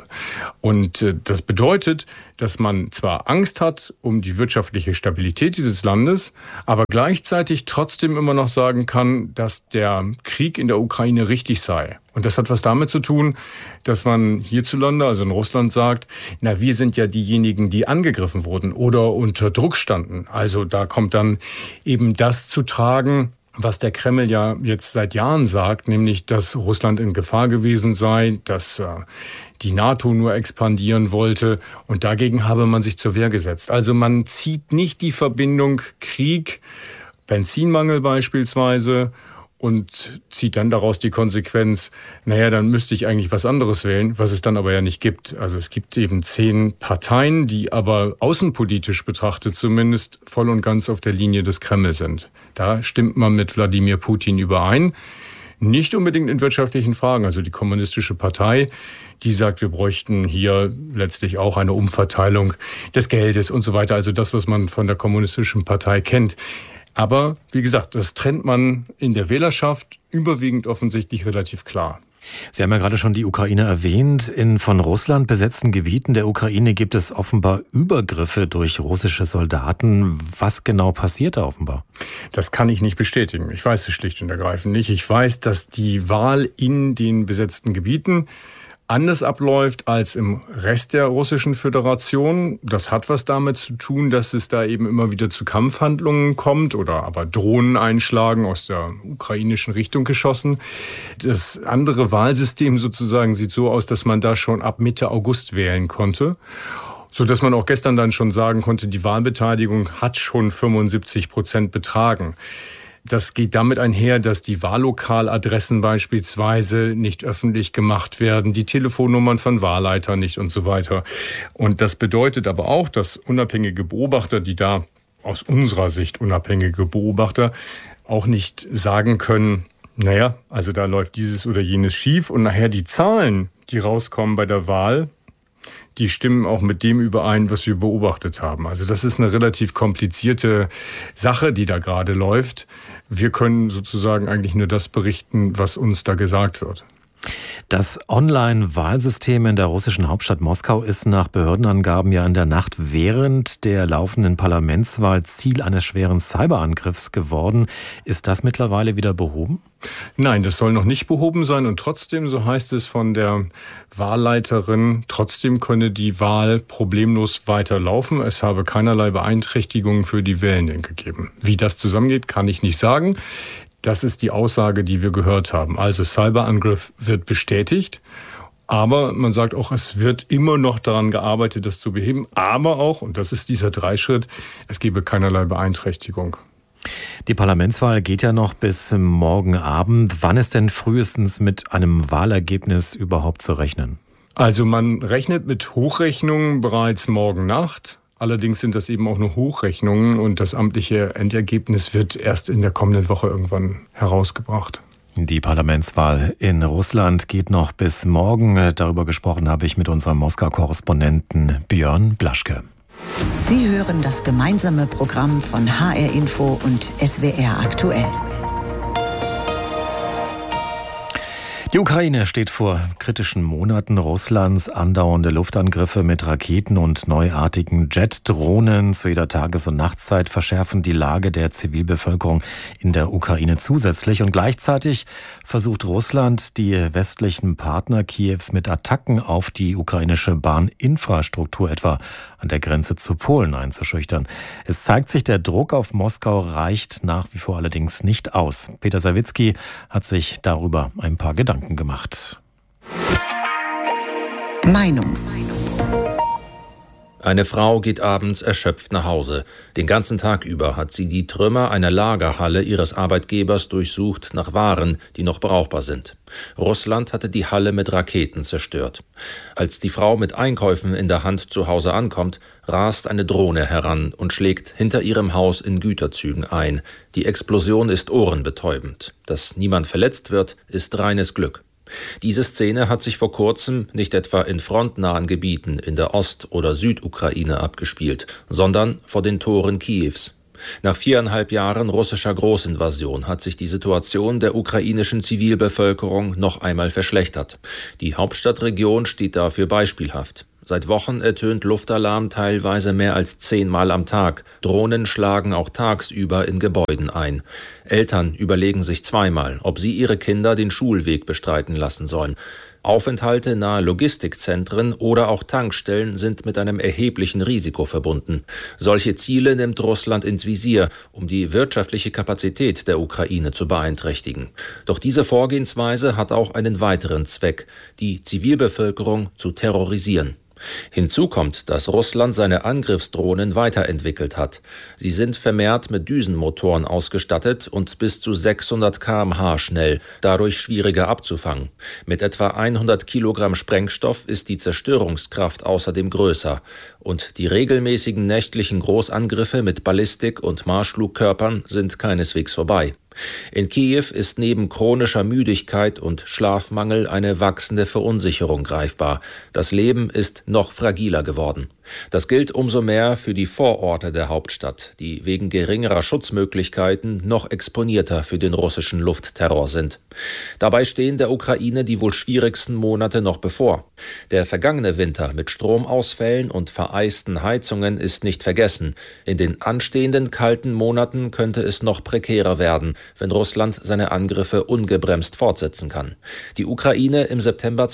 Und das bedeutet, dass man zwar Angst hat um die wirtschaftliche Stabilität dieses Landes, aber gleichzeitig trotzdem immer noch sagen kann, dass der Krieg in der Ukraine richtig sei. Und das hat was damit zu tun, dass man hierzulande, also in Russland, sagt, na, wir sind ja diejenigen, die angegriffen wurden oder unter Druck standen. Also da kommt dann eben das zu tragen, was der Kreml ja jetzt seit Jahren sagt, nämlich, dass Russland in Gefahr gewesen sei, dass die NATO nur expandieren wollte und dagegen habe man sich zur Wehr gesetzt. Also man zieht nicht die Verbindung Krieg, Benzinmangel beispielsweise und zieht dann daraus die Konsequenz, naja, dann müsste ich eigentlich was anderes wählen, was es dann aber ja nicht gibt. Also es gibt eben 10 Parteien, die aber außenpolitisch betrachtet zumindest voll und ganz auf der Linie des Kreml sind. Da stimmt man mit Wladimir Putin überein. Nicht unbedingt in wirtschaftlichen Fragen. Also die Kommunistische Partei, die sagt, wir bräuchten hier letztlich auch eine Umverteilung des Geldes und so weiter. Also das, was man von der Kommunistischen Partei kennt. Aber wie gesagt, das trennt man in der Wählerschaft überwiegend offensichtlich relativ klar. Sie haben ja gerade schon die Ukraine erwähnt. In von Russland besetzten Gebieten der Ukraine gibt es offenbar Übergriffe durch russische Soldaten. Was genau passiert da offenbar? Das kann ich nicht bestätigen. Ich weiß es schlicht und ergreifend nicht. Ich weiß, dass die Wahl in den besetzten Gebieten anders abläuft als im Rest der Russischen Föderation. Das hat was damit zu tun, dass es da eben immer wieder zu Kampfhandlungen kommt oder aber Drohnen einschlagen, aus der ukrainischen Richtung geschossen. Das andere Wahlsystem sozusagen sieht so aus, dass man da schon ab Mitte August wählen konnte. So dass man auch gestern dann schon sagen konnte, die Wahlbeteiligung hat schon 75% betragen. Das geht damit einher, dass die Wahllokaladressen beispielsweise nicht öffentlich gemacht werden, die Telefonnummern von Wahlleitern nicht und so weiter. Und das bedeutet aber auch, dass unabhängige Beobachter, die da aus unserer Sicht unabhängige Beobachter, auch nicht sagen können, naja, also da läuft dieses oder jenes schief und nachher die Zahlen, die rauskommen bei der Wahl, die stimmen auch mit dem überein, was wir beobachtet haben. Also das ist eine relativ komplizierte Sache, die da gerade läuft. Wir können sozusagen eigentlich nur das berichten, was uns da gesagt wird. Das Online-Wahlsystem in der russischen Hauptstadt Moskau ist nach Behördenangaben ja in der Nacht während der laufenden Parlamentswahl Ziel eines schweren Cyberangriffs geworden. Ist das mittlerweile wieder behoben? Nein, das soll noch nicht behoben sein und trotzdem, so heißt es von der Wahlleiterin, trotzdem könne die Wahl problemlos weiterlaufen. Es habe keinerlei Beeinträchtigungen für die Wählenden gegeben. Wie das zusammengeht, kann ich nicht sagen. Das ist die Aussage, die wir gehört haben. Also Cyberangriff wird bestätigt, aber man sagt auch, es wird immer noch daran gearbeitet, das zu beheben. Aber auch, und das ist dieser Dreischritt, es gebe keinerlei Beeinträchtigung. Die Parlamentswahl geht ja noch bis morgen Abend. Wann ist denn frühestens mit einem Wahlergebnis überhaupt zu rechnen? Also man rechnet mit Hochrechnungen bereits morgen Nacht. Allerdings sind das eben auch nur Hochrechnungen und das amtliche Endergebnis wird erst in der kommenden Woche irgendwann herausgebracht. Die Parlamentswahl in Russland geht noch bis morgen. Darüber gesprochen habe ich mit unserem Moskau-Korrespondenten Björn Blaschke. Sie hören das gemeinsame Programm von HR Info und SWR aktuell. Die Ukraine steht vor kritischen Monaten. Russlands andauernde Luftangriffe mit Raketen und neuartigen Jet-Drohnen zu jeder Tages- und Nachtzeit verschärfen die Lage der Zivilbevölkerung in der Ukraine zusätzlich. Und gleichzeitig versucht Russland, die westlichen Partner Kiews mit Attacken auf die ukrainische Bahninfrastruktur, etwa an der Grenze zu Polen, einzuschüchtern. Es zeigt sich, der Druck auf Moskau reicht nach wie vor allerdings nicht aus. Peter Sawicki hat sich darüber ein paar Gedanken gemacht. Meinung. Eine Frau geht abends erschöpft nach Hause. Den ganzen Tag über hat sie die Trümmer einer Lagerhalle ihres Arbeitgebers durchsucht nach Waren, die noch brauchbar sind. Russland hatte die Halle mit Raketen zerstört. Als die Frau mit Einkäufen in der Hand zu Hause ankommt, rast eine Drohne heran und schlägt hinter ihrem Haus in Güterzügen ein. Die Explosion ist ohrenbetäubend. Dass niemand verletzt wird, ist reines Glück. Diese Szene hat sich vor kurzem nicht etwa in frontnahen Gebieten in der Ost- oder Südukraine abgespielt, sondern vor den Toren Kiews. Nach 4,5 Jahren russischer Großinvasion hat sich die Situation der ukrainischen Zivilbevölkerung noch einmal verschlechtert. Die Hauptstadtregion steht dafür beispielhaft. Seit Wochen ertönt Luftalarm teilweise mehr als 10-mal am Tag. Drohnen schlagen auch tagsüber in Gebäuden ein. Eltern überlegen sich zweimal, ob sie ihre Kinder den Schulweg bestreiten lassen sollen. Aufenthalte nahe Logistikzentren oder auch Tankstellen sind mit einem erheblichen Risiko verbunden. Solche Ziele nimmt Russland ins Visier, um die wirtschaftliche Kapazität der Ukraine zu beeinträchtigen. Doch diese Vorgehensweise hat auch einen weiteren Zweck: die Zivilbevölkerung zu terrorisieren. Hinzu kommt, dass Russland seine Angriffsdrohnen weiterentwickelt hat. Sie sind vermehrt mit Düsenmotoren ausgestattet und bis zu 600 km/h schnell, dadurch schwieriger abzufangen. Mit etwa 100 Kilogramm Sprengstoff ist die Zerstörungskraft außerdem größer. Und die regelmäßigen nächtlichen Großangriffe mit Ballistik- und Marschflugkörpern sind keineswegs vorbei. In Kiew ist neben chronischer Müdigkeit und Schlafmangel eine wachsende Verunsicherung greifbar. Das Leben ist noch fragiler geworden. Das gilt umso mehr für die Vororte der Hauptstadt, die wegen geringerer Schutzmöglichkeiten noch exponierter für den russischen Luftterror sind. Dabei stehen der Ukraine die wohl schwierigsten Monate noch bevor. Der vergangene Winter mit Stromausfällen und vereisten Heizungen ist nicht vergessen. In den anstehenden kalten Monaten könnte es noch prekärer werden, wenn Russland seine Angriffe ungebremst fortsetzen kann. Die Ukraine im September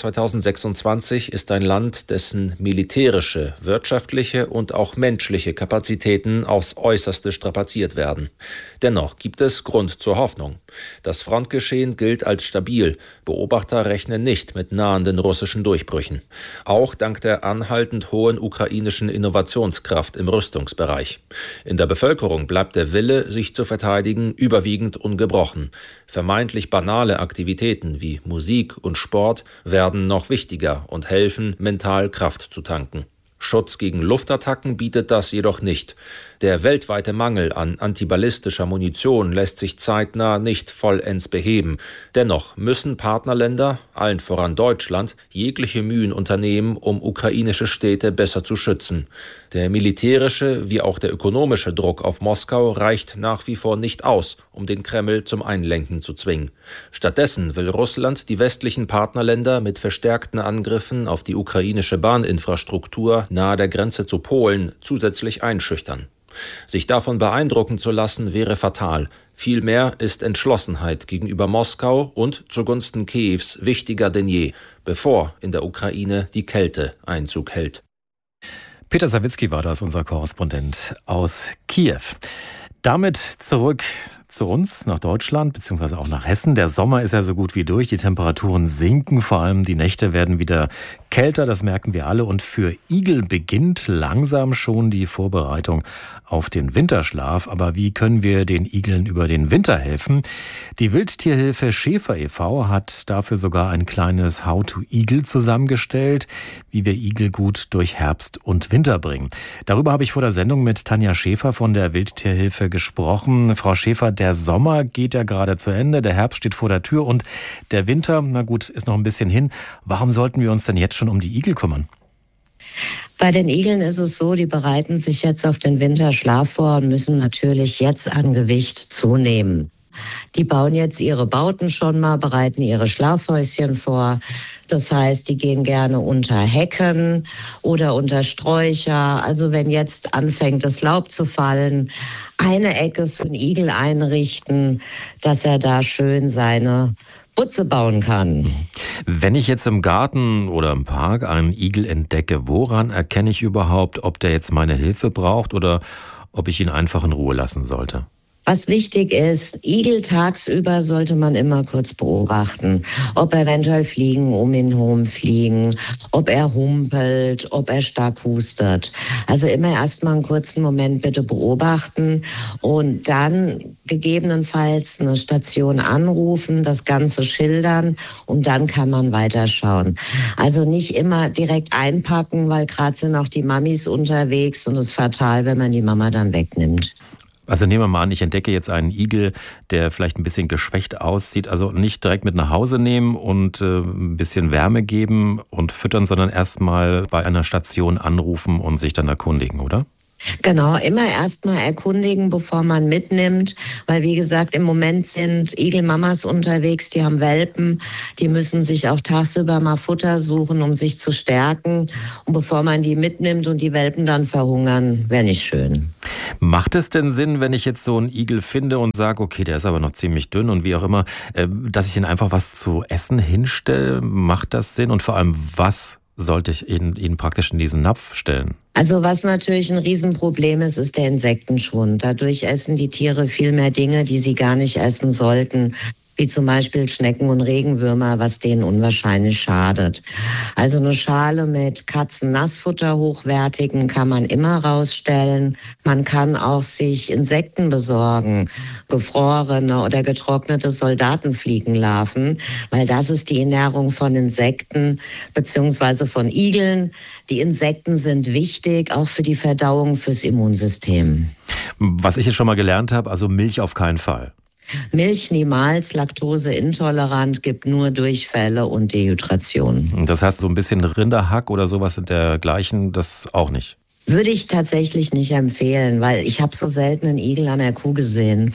2026 ist ein Land, dessen militärische, wirtschaftliche und auch menschliche Kapazitäten aufs Äußerste strapaziert werden. Dennoch gibt es Grund zur Hoffnung. Das Frontgeschehen gilt als stabil. Beobachter rechnen nicht mit nahenden russischen Durchbrüchen. Auch dank der anhaltend hohen ukrainischen Innovationskraft im Rüstungsbereich. In der Bevölkerung bleibt der Wille, sich zu verteidigen, überwiegend ungebrochen. Vermeintlich banale Aktivitäten wie Musik und Sport werden noch wichtiger und helfen, mental Kraft zu tanken. Schutz gegen Luftattacken bietet das jedoch nicht. Der weltweite Mangel an antiballistischer Munition lässt sich zeitnah nicht vollends beheben. Dennoch müssen Partnerländer, allen voran Deutschland, jegliche Mühen unternehmen, um ukrainische Städte besser zu schützen. Der militärische wie auch der ökonomische Druck auf Moskau reicht nach wie vor nicht aus, um den Kreml zum Einlenken zu zwingen. Stattdessen will Russland die westlichen Partnerländer mit verstärkten Angriffen auf die ukrainische Bahninfrastruktur nahe der Grenze zu Polen zusätzlich einschüchtern. Sich davon beeindrucken zu lassen, wäre fatal. Vielmehr ist Entschlossenheit gegenüber Moskau und zugunsten Kiews wichtiger denn je, bevor in der Ukraine die Kälte Einzug hält. Peter Sawicki war das, unser Korrespondent aus Kiew. Damit zurück zu uns, nach Deutschland, beziehungsweise auch nach Hessen. Der Sommer ist ja so gut wie durch. Die Temperaturen sinken, vor allem die Nächte werden wieder kälter, das merken wir alle. Und für Igel beginnt langsam schon die Vorbereitung auf den Winterschlaf. Aber wie können wir den Igeln über den Winter helfen? Die Wildtierhilfe Schäfer e.V. hat dafür sogar ein kleines How-to-Igel zusammengestellt, wie wir Igel gut durch Herbst und Winter bringen. Darüber habe ich vor der Sendung mit Tanja Schäfer von der Wildtierhilfe gesprochen. Frau Schäfer, der Sommer geht ja gerade zu Ende, der Herbst steht vor der Tür und der Winter, na gut, ist noch ein bisschen hin. Warum sollten wir uns denn jetzt schon um die Igel kümmern? Bei den Igeln ist es so, die bereiten sich jetzt auf den Winterschlaf vor und müssen natürlich jetzt an Gewicht zunehmen. Die bauen jetzt ihre Bauten schon mal, bereiten ihre Schlafhäuschen vor. Das heißt, die gehen gerne unter Hecken oder unter Sträucher. Also wenn jetzt anfängt, das Laub zu fallen, eine Ecke für den Igel einrichten, dass er da schön seine Butze bauen kann. Wenn ich jetzt im Garten oder im Park einen Igel entdecke, woran erkenne ich überhaupt, ob der jetzt meine Hilfe braucht oder ob ich ihn einfach in Ruhe lassen sollte? Was wichtig ist, Igel tagsüber sollte man immer kurz beobachten, ob eventuell Fliegen um ihn herum fliegen, ob er humpelt, ob er stark hustet. Also immer erst mal einen kurzen Moment bitte beobachten und dann gegebenenfalls eine Station anrufen, das Ganze schildern und dann kann man weiterschauen. Also nicht immer direkt einpacken, weil gerade sind auch die Mamis unterwegs und es ist fatal, wenn man die Mama dann wegnimmt. Also nehmen wir mal an, ich entdecke jetzt einen Igel, der vielleicht ein bisschen geschwächt aussieht. Also nicht direkt mit nach Hause nehmen und ein bisschen Wärme geben und füttern, sondern erstmal bei einer Station anrufen und sich dann erkundigen, oder? Genau, immer erstmal erkundigen, bevor man mitnimmt, weil wie gesagt, im Moment sind Igelmamas unterwegs, die haben Welpen, die müssen sich auch tagsüber mal Futter suchen, um sich zu stärken. Und bevor man die mitnimmt und die Welpen dann verhungern, wäre nicht schön. Macht es denn Sinn, wenn ich jetzt so einen Igel finde und sage, okay, der ist aber noch ziemlich dünn und wie auch immer, dass ich ihn einfach was zu essen hinstelle? Macht das Sinn? Und vor allem, was sollte ich ihn praktisch in diesen Napf stellen? Also was natürlich ein Riesenproblem ist, ist der Insektenschwund. Dadurch essen die Tiere viel mehr Dinge, die sie gar nicht essen sollten, wie zum Beispiel Schnecken und Regenwürmer, was denen unwahrscheinlich schadet. Also eine Schale mit Katzen-Nassfutter hochwertigen kann man immer rausstellen. Man kann auch sich Insekten besorgen, gefrorene oder getrocknete Soldatenfliegenlarven, weil das ist die Ernährung von Insekten bzw. von Igeln. Die Insekten sind wichtig, auch für die Verdauung, fürs Immunsystem. Was ich jetzt schon mal gelernt habe, also Milch auf keinen Fall. Milch niemals, laktoseintolerant, gibt nur Durchfälle und Dehydration. Das heißt, so ein bisschen Rinderhack oder sowas dergleichen, das auch nicht? Würde ich tatsächlich nicht empfehlen, weil ich habe so selten einen Igel an der Kuh gesehen.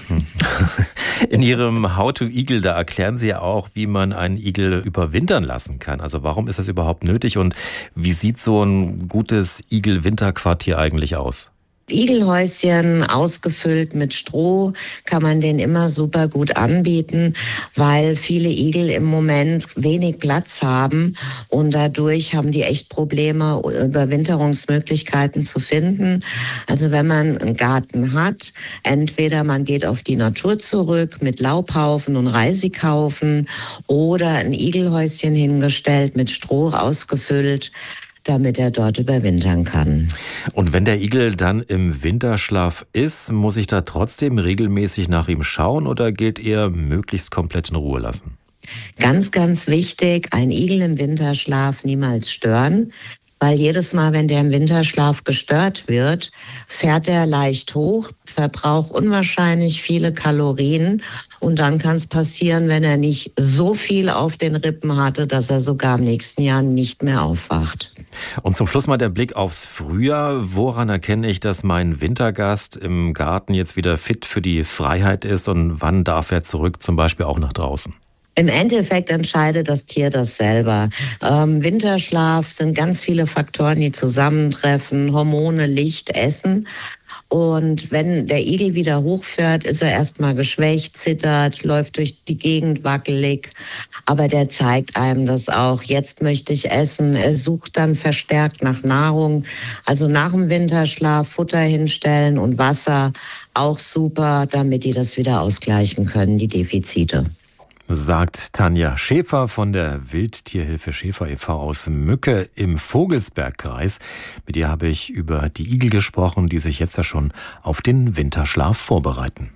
In Ihrem How to Igel, da erklären Sie ja auch, wie man einen Igel überwintern lassen kann. Also warum ist das überhaupt nötig und wie sieht so ein gutes Igel-Winterquartier eigentlich aus? Igelhäuschen ausgefüllt mit Stroh kann man den immer super gut anbieten, weil viele Igel im Moment wenig Platz haben und dadurch haben die echt Probleme, Überwinterungsmöglichkeiten zu finden. Also wenn man einen Garten hat, entweder man geht auf die Natur zurück mit Laubhaufen und Reisighaufen oder ein Igelhäuschen hingestellt mit Stroh ausgefüllt, damit er dort überwintern kann. Und wenn der Igel dann im Winterschlaf ist, muss ich da trotzdem regelmäßig nach ihm schauen oder gilt eher möglichst komplett in Ruhe lassen? Ganz, ganz wichtig, ein Igel im Winterschlaf niemals stören. Weil jedes Mal, wenn der im Winterschlaf gestört wird, fährt er leicht hoch, verbraucht unwahrscheinlich viele Kalorien und dann kann es passieren, wenn er nicht so viel auf den Rippen hatte, dass er sogar im nächsten Jahr nicht mehr aufwacht. Und zum Schluss mal der Blick aufs Frühjahr. Woran erkenne ich, dass mein Wintergast im Garten jetzt wieder fit für die Freiheit ist und wann darf er zurück, zum Beispiel auch nach draußen? Im Endeffekt entscheidet das Tier das selber. Winterschlaf sind ganz viele Faktoren, die zusammentreffen. Hormone, Licht, Essen. Und wenn der Igel wieder hochfährt, ist er erstmal geschwächt, zittert, läuft durch die Gegend wackelig. Aber der zeigt einem das auch. Jetzt möchte ich essen. Er sucht dann verstärkt nach Nahrung. Also nach dem Winterschlaf Futter hinstellen und Wasser. Auch super, damit die das wieder ausgleichen können, die Defizite. Sagt Tanja Schäfer von der Wildtierhilfe Schäfer e.V. aus Mücke im Vogelsbergkreis. Mit ihr habe ich über die Igel gesprochen, die sich jetzt ja schon auf den Winterschlaf vorbereiten.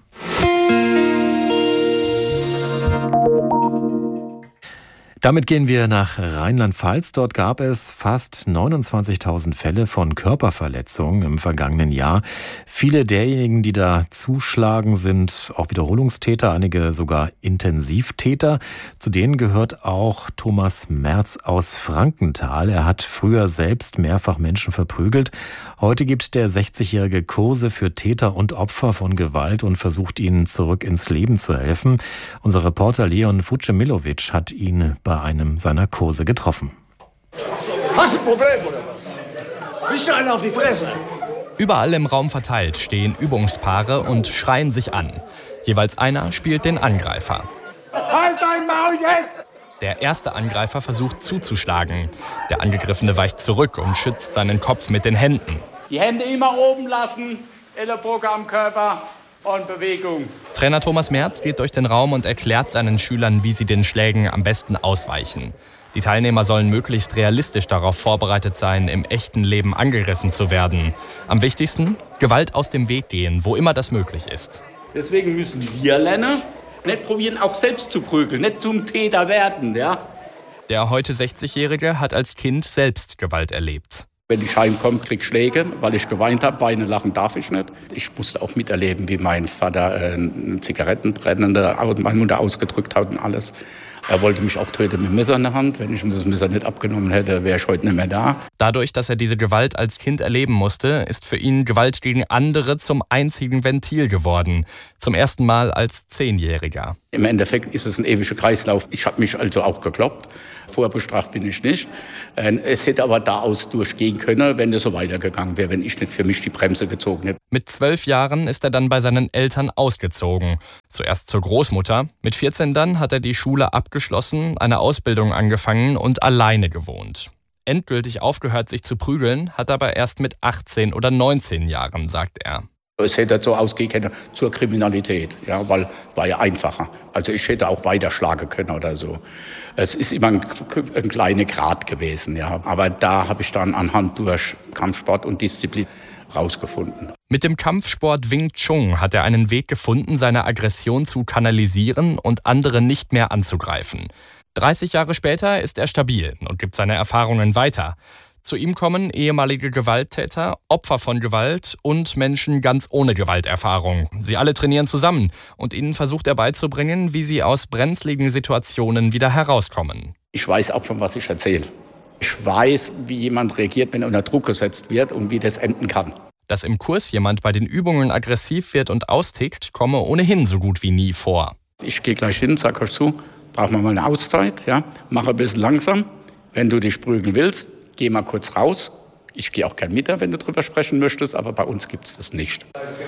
Damit gehen wir nach Rheinland-Pfalz. Dort gab es fast 29.000 Fälle von Körperverletzungen im vergangenen Jahr. Viele derjenigen, die da zuschlagen, sind auch Wiederholungstäter, einige sogar Intensivtäter. Zu denen gehört auch Thomas Merz aus Frankenthal. Er hat früher selbst mehrfach Menschen verprügelt. Heute gibt der 60-Jährige Kurse für Täter und Opfer von Gewalt und versucht ihnen zurück ins Leben zu helfen. Unser Reporter Leon Vucemilovic hat ihn bei einem seiner Kurse getroffen. Hast du ein Problem oder was? Bist du einer auf die Fresse? Überall im Raum verteilt stehen Übungspaare und schreien sich an. Jeweils einer spielt den Angreifer. Halt dein Maul jetzt! Der erste Angreifer versucht zuzuschlagen. Der Angegriffene weicht zurück und schützt seinen Kopf mit den Händen. Die Hände immer oben lassen, Ellenbogen am Körper und Bewegung. Trainer Thomas Merz geht durch den Raum und erklärt seinen Schülern, wie sie den Schlägen am besten ausweichen. Die Teilnehmer sollen möglichst realistisch darauf vorbereitet sein, im echten Leben angegriffen zu werden. Am wichtigsten, Gewalt aus dem Weg gehen, wo immer das möglich ist. Deswegen müssen wir lernen, nicht probieren, auch selbst zu prügeln, nicht zum Täter werden. Ja? Der heute 60-Jährige hat als Kind selbst Gewalt erlebt. Wenn ich heimkomme, krieg ich Schläge, weil ich geweint habe. Weinen, lachen darf ich nicht. Ich musste auch miterleben, wie mein Vater Zigarettenbrennende meine Mutter ausgedrückt hat und alles. Er wollte mich auch töten mit dem Messer in der Hand. Wenn ich ihm das Messer nicht abgenommen hätte, wäre ich heute nicht mehr da. Dadurch, dass er diese Gewalt als Kind erleben musste, ist für ihn Gewalt gegen andere zum einzigen Ventil geworden. Zum ersten Mal als 10-Jähriger. Im Endeffekt ist es ein ewiger Kreislauf. Ich habe mich also auch gekloppt. Vorbestraft bin ich nicht. Es hätte aber daraus durchgehen können, wenn es so weitergegangen wäre, wenn ich nicht für mich die Bremse gezogen hätte. Mit 12 Jahren ist er dann bei seinen Eltern ausgezogen. Zuerst zur Großmutter. Mit 14 dann hat er die Schule abgeschlossen, eine Ausbildung angefangen und alleine gewohnt. Endgültig aufgehört, sich zu prügeln, hat er aber erst mit 18 oder 19 Jahren, sagt er. Es hätte so ausgehen können zur Kriminalität, ja, weil war ja einfacher. Also ich hätte auch weiter schlagen können oder so. Es ist immer ein kleiner Grad gewesen, ja. Aber da habe ich dann anhand durch Kampfsport und Disziplin rausgefunden. Mit dem Kampfsport Wing Chun hat er einen Weg gefunden, seine Aggression zu kanalisieren und andere nicht mehr anzugreifen. 30 Jahre später ist er stabil und gibt seine Erfahrungen weiter. Zu ihm kommen ehemalige Gewalttäter, Opfer von Gewalt und Menschen ganz ohne Gewalterfahrung. Sie alle trainieren zusammen und ihnen versucht er beizubringen, wie sie aus brenzligen Situationen wieder herauskommen. Ich weiß auch, von was ich erzähle. Ich weiß, wie jemand reagiert, wenn er unter Druck gesetzt wird und wie das enden kann. Dass im Kurs jemand bei den Übungen aggressiv wird und austickt, komme ohnehin so gut wie nie vor. Ich gehe gleich hin, sag euch zu, brauchen wir mal eine Auszeit, ja? Mach ein bisschen langsam. Wenn du dich prügeln willst, geh mal kurz raus. Ich gehe auch gern mit, wenn du drüber sprechen möchtest, aber bei uns gibt es das nicht.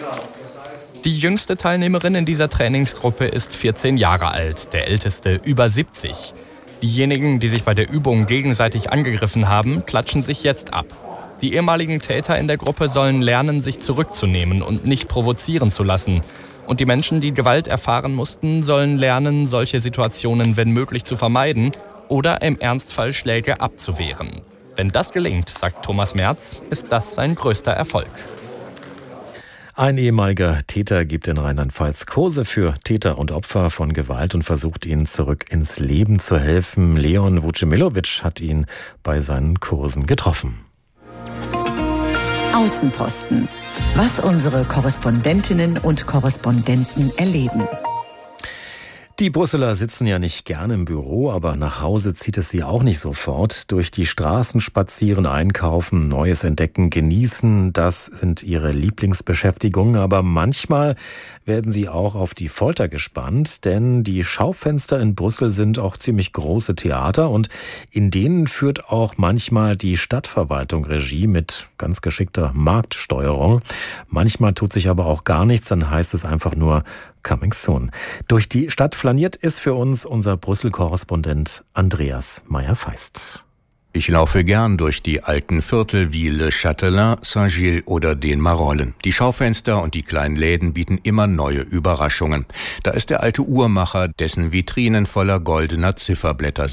Die jüngste Teilnehmerin in dieser Trainingsgruppe ist 14 Jahre alt, der älteste über 70. Diejenigen, die sich bei der Übung gegenseitig angegriffen haben, klatschen sich jetzt ab. Die ehemaligen Täter in der Gruppe sollen lernen, sich zurückzunehmen und nicht provozieren zu lassen. Und die Menschen, die Gewalt erfahren mussten, sollen lernen, solche Situationen, wenn möglich, zu vermeiden oder im Ernstfall Schläge abzuwehren. Wenn das gelingt, sagt Thomas Merz, ist das sein größter Erfolg. Ein ehemaliger Täter gibt in Rheinland-Pfalz Kurse für Täter und Opfer von Gewalt und versucht ihnen zurück ins Leben zu helfen. Leon Vucemilovic hat ihn bei seinen Kursen getroffen. Außenposten. Was unsere Korrespondentinnen und Korrespondenten erleben. Die Brüsseler sitzen ja nicht gerne im Büro, aber nach Hause zieht es sie auch nicht sofort. Durch die Straßen spazieren, einkaufen, Neues entdecken, genießen, das sind ihre Lieblingsbeschäftigungen. Aber manchmal werden sie auch auf die Folter gespannt, denn die Schaufenster in Brüssel sind auch ziemlich große Theater und in denen führt auch manchmal die Stadtverwaltung Regie mit ganz geschickter Marktsteuerung. Manchmal tut sich aber auch gar nichts, dann heißt es einfach nur Coming soon. Durch die Stadt flaniert ist für uns unser Brüssel-Korrespondent Andreas Meyer-Feist. Ich laufe gern durch die alten Viertel wie Le Châtelain, Saint-Gilles oder den Marollen. Die Schaufenster und die kleinen Läden bieten immer neue Überraschungen. Da ist der alte Uhrmacher, dessen Vitrinen voller goldener Zifferblätter sind.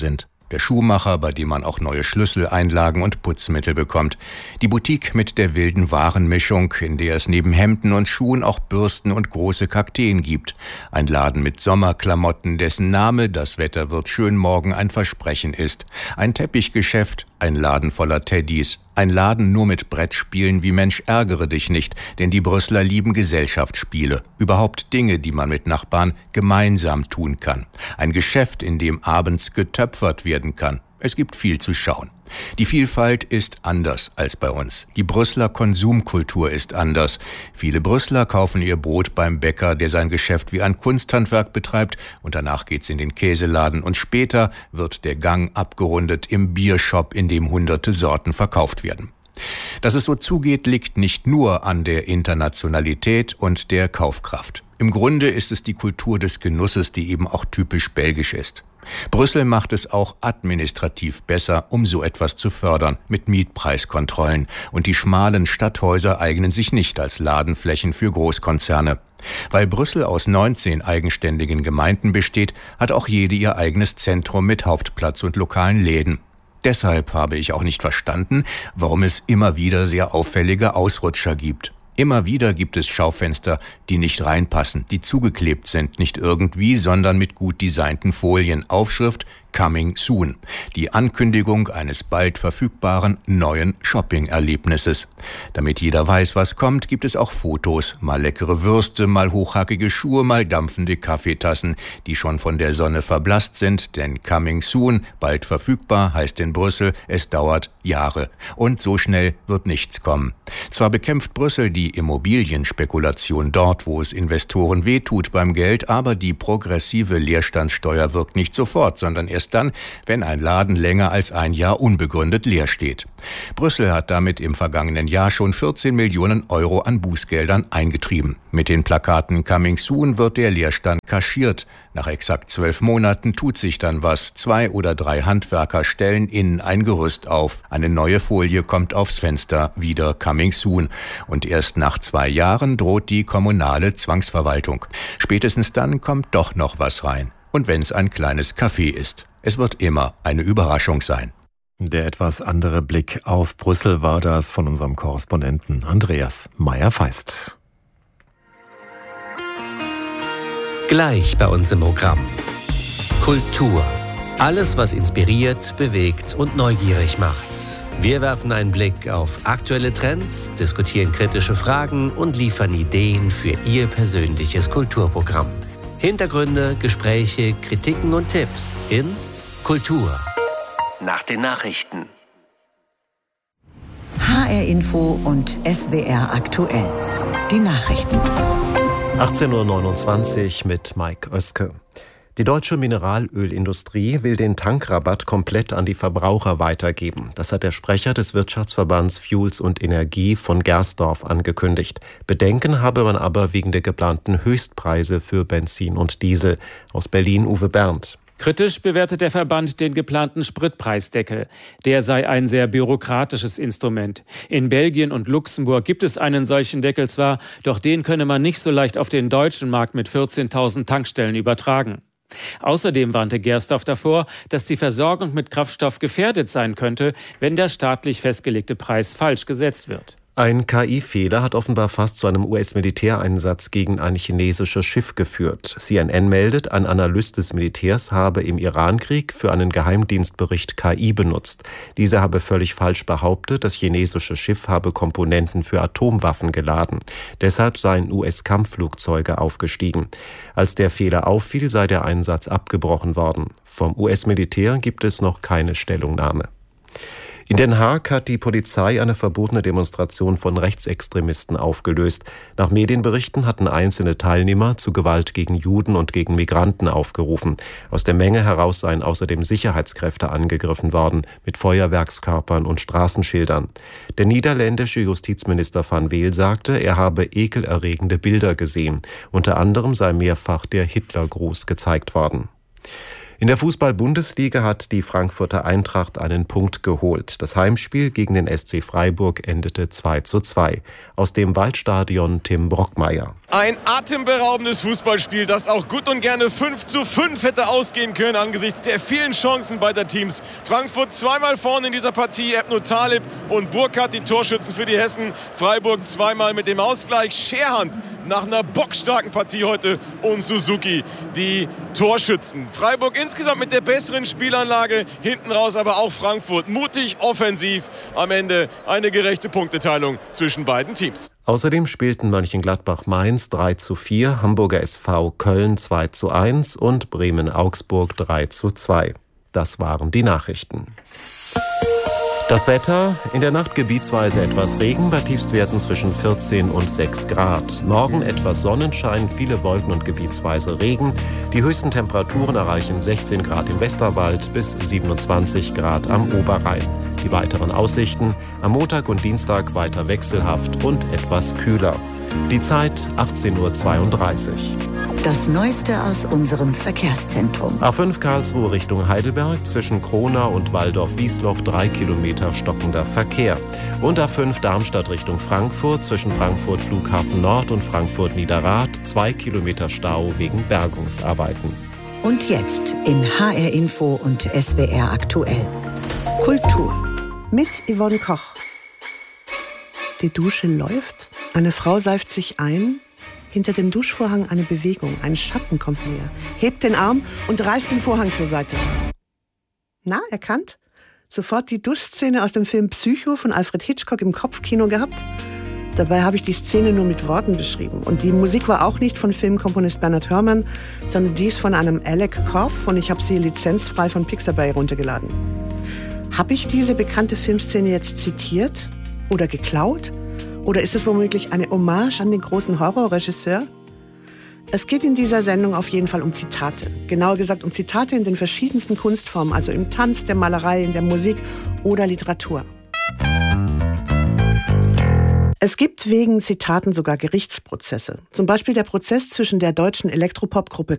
Der Schuhmacher, bei dem man auch neue Schlüssel, Einlagen und Putzmittel bekommt. Die Boutique mit der wilden Warenmischung, in der es neben Hemden und Schuhen auch Bürsten und große Kakteen gibt. Ein Laden mit Sommerklamotten, dessen Name "Das Wetter wird schön morgen" ein Versprechen ist. Ein Teppichgeschäft, ein Laden voller Teddys. Ein Laden nur mit Brettspielen wie Mensch ärgere dich nicht, denn die Brüsseler lieben Gesellschaftsspiele. Überhaupt Dinge, die man mit Nachbarn gemeinsam tun kann. Ein Geschäft, in dem abends getöpfert werden kann. Es gibt viel zu schauen. Die Vielfalt ist anders als bei uns. Die Brüsseler Konsumkultur ist anders. Viele Brüsseler kaufen ihr Brot beim Bäcker, der sein Geschäft wie ein Kunsthandwerk betreibt, und danach geht's in den Käseladen und später wird der Gang abgerundet im Biershop, in dem hunderte Sorten verkauft werden. Dass es so zugeht, liegt nicht nur an der Internationalität und der Kaufkraft. Im Grunde ist es die Kultur des Genusses, die eben auch typisch belgisch ist. Brüssel macht es auch administrativ besser, um so etwas zu fördern, mit Mietpreiskontrollen. Und die schmalen Stadthäuser eignen sich nicht als Ladenflächen für Großkonzerne. Weil Brüssel aus 19 eigenständigen Gemeinden besteht, hat auch jede ihr eigenes Zentrum mit Hauptplatz und lokalen Läden. Deshalb habe ich auch nicht verstanden, warum es immer wieder sehr auffällige Ausrutscher gibt. Immer wieder gibt es Schaufenster, die nicht reinpassen, die zugeklebt sind, nicht irgendwie, sondern mit gut designten Folien. Aufschrift Coming Soon. Die Ankündigung eines bald verfügbaren neuen Shopping-Erlebnisses. Damit jeder weiß, was kommt, gibt es auch Fotos. Mal leckere Würste, mal hochhackige Schuhe, mal dampfende Kaffeetassen, die schon von der Sonne verblasst sind, denn Coming Soon, bald verfügbar, heißt in Brüssel, es dauert Jahre. Und so schnell wird nichts kommen. Zwar bekämpft Brüssel die Immobilienspekulation dort, wo es Investoren wehtut beim Geld, aber die progressive Leerstandssteuer wirkt nicht sofort, sondern erst dann, wenn ein Laden länger als ein Jahr unbegründet leer steht. Brüssel hat damit im vergangenen Jahr schon 14 Millionen Euro an Bußgeldern eingetrieben. Mit den Plakaten Coming Soon wird der Leerstand kaschiert. Nach exakt 12 Monaten tut sich dann was. 2 oder 3 Handwerker stellen innen ein Gerüst auf. Eine neue Folie kommt aufs Fenster, wieder Coming Soon. Und erst nach 2 Jahren droht die kommunale Zwangsverwaltung. Spätestens dann kommt doch noch was rein. Und wenn es ein kleines Café ist. Es wird immer eine Überraschung sein. Der etwas andere Blick auf Brüssel war das von unserem Korrespondenten Andreas Meyer-Feist. Gleich bei uns im Programm. Kultur. Alles, was inspiriert, bewegt und neugierig macht. Wir werfen einen Blick auf aktuelle Trends, diskutieren kritische Fragen und liefern Ideen für Ihr persönliches Kulturprogramm. Hintergründe, Gespräche, Kritiken und Tipps in Kultur. Nach den Nachrichten. HR Info und SWR aktuell. Die Nachrichten. 18.29 Uhr mit Mike Oeske. Die deutsche Mineralölindustrie will den Tankrabatt komplett an die Verbraucher weitergeben. Das hat der Sprecher des Wirtschaftsverbands Fuels und Energie von Gersdorf angekündigt. Bedenken habe man aber wegen der geplanten Höchstpreise für Benzin und Diesel. Aus Berlin Uwe Berndt. Kritisch bewertet der Verband den geplanten Spritpreisdeckel. Der sei ein sehr bürokratisches Instrument. In Belgien und Luxemburg gibt es einen solchen Deckel zwar, doch den könne man nicht so leicht auf den deutschen Markt mit 14.000 Tankstellen übertragen. Außerdem warnte Gersdorf davor, dass die Versorgung mit Kraftstoff gefährdet sein könnte, wenn der staatlich festgelegte Preis falsch gesetzt wird. Ein KI-Fehler hat offenbar fast zu einem US-Militäreinsatz gegen ein chinesisches Schiff geführt. CNN meldet, ein Analyst des Militärs habe im Irankrieg für einen Geheimdienstbericht KI benutzt. Dieser habe völlig falsch behauptet, das chinesische Schiff habe Komponenten für Atomwaffen geladen. Deshalb seien US-Kampfflugzeuge aufgestiegen. Als der Fehler auffiel, sei der Einsatz abgebrochen worden. Vom US-Militär gibt es noch keine Stellungnahme. In Den Haag hat die Polizei eine verbotene Demonstration von Rechtsextremisten aufgelöst. Nach Medienberichten hatten einzelne Teilnehmer zu Gewalt gegen Juden und gegen Migranten aufgerufen. Aus der Menge heraus seien außerdem Sicherheitskräfte angegriffen worden, mit Feuerwerkskörpern und Straßenschildern. Der niederländische Justizminister Van Weel sagte, er habe ekelerregende Bilder gesehen. Unter anderem sei mehrfach der Hitlergruß gezeigt worden. In der Fußball-Bundesliga hat die Frankfurter Eintracht einen Punkt geholt. Das Heimspiel gegen den SC Freiburg endete 2:2. Aus dem Waldstadion Tim Brockmeier. Ein atemberaubendes Fußballspiel, das auch gut und gerne 5:5 hätte ausgehen können angesichts der vielen Chancen beider Teams. Frankfurt zweimal vorne in dieser Partie, Ebnu Talib und Burkhardt die Torschützen für die Hessen. Freiburg zweimal mit dem Ausgleich. Scherhand nach einer bockstarken Partie heute und Suzuki die Torschützen. Freiburg insgesamt mit der besseren Spielanlage, hinten raus aber auch Frankfurt. Mutig, offensiv, am Ende eine gerechte Punkteteilung zwischen beiden Teams. Außerdem spielten Mönchengladbach-Mainz 3:4, Hamburger SV Köln 2:1 und Bremen-Augsburg 3:2. Das waren die Nachrichten. Das Wetter, in der Nacht gebietsweise etwas Regen, bei Tiefstwerten zwischen 14 und 6 Grad. Morgen etwas Sonnenschein, viele Wolken und gebietsweise Regen. Die höchsten Temperaturen erreichen 16 Grad im Westerwald bis 27 Grad am Oberrhein. Die weiteren Aussichten, am Montag und Dienstag weiter wechselhaft und etwas kühler. Die Zeit 18:32 Uhr. Das Neueste aus unserem Verkehrszentrum. A5 Karlsruhe Richtung Heidelberg, zwischen Kronau und Waldorf-Wiesloch 3 Kilometer stockender Verkehr. Und A5 Darmstadt Richtung Frankfurt, zwischen Frankfurt Flughafen Nord und Frankfurt Niederrad 2 Kilometer Stau wegen Bergungsarbeiten. Und jetzt in HR Info und SWR aktuell. Kultur. Mit Yvonne Koch. Die Dusche läuft, eine Frau seift sich ein. Hinter dem Duschvorhang eine Bewegung, ein Schatten kommt näher, hebt den Arm und reißt den Vorhang zur Seite. Na, erkannt? Sofort die Duschszene aus dem Film Psycho von Alfred Hitchcock im Kopfkino gehabt? Dabei habe ich die Szene nur mit Worten beschrieben. Und die Musik war auch nicht von Filmkomponist Bernhard Hörmann, sondern die ist von einem Alec Koff und ich habe sie lizenzfrei von Pixabay runtergeladen. Habe ich diese bekannte Filmszene jetzt zitiert oder geklaut? Oder ist es womöglich eine Hommage an den großen Horrorregisseur? Es geht in dieser Sendung auf jeden Fall um Zitate. Genauer gesagt um Zitate in den verschiedensten Kunstformen, also im Tanz, der Malerei, in der Musik oder Literatur. Es gibt wegen Zitaten sogar Gerichtsprozesse. Zum Beispiel der Prozess zwischen der deutschen Elektropop-Gruppe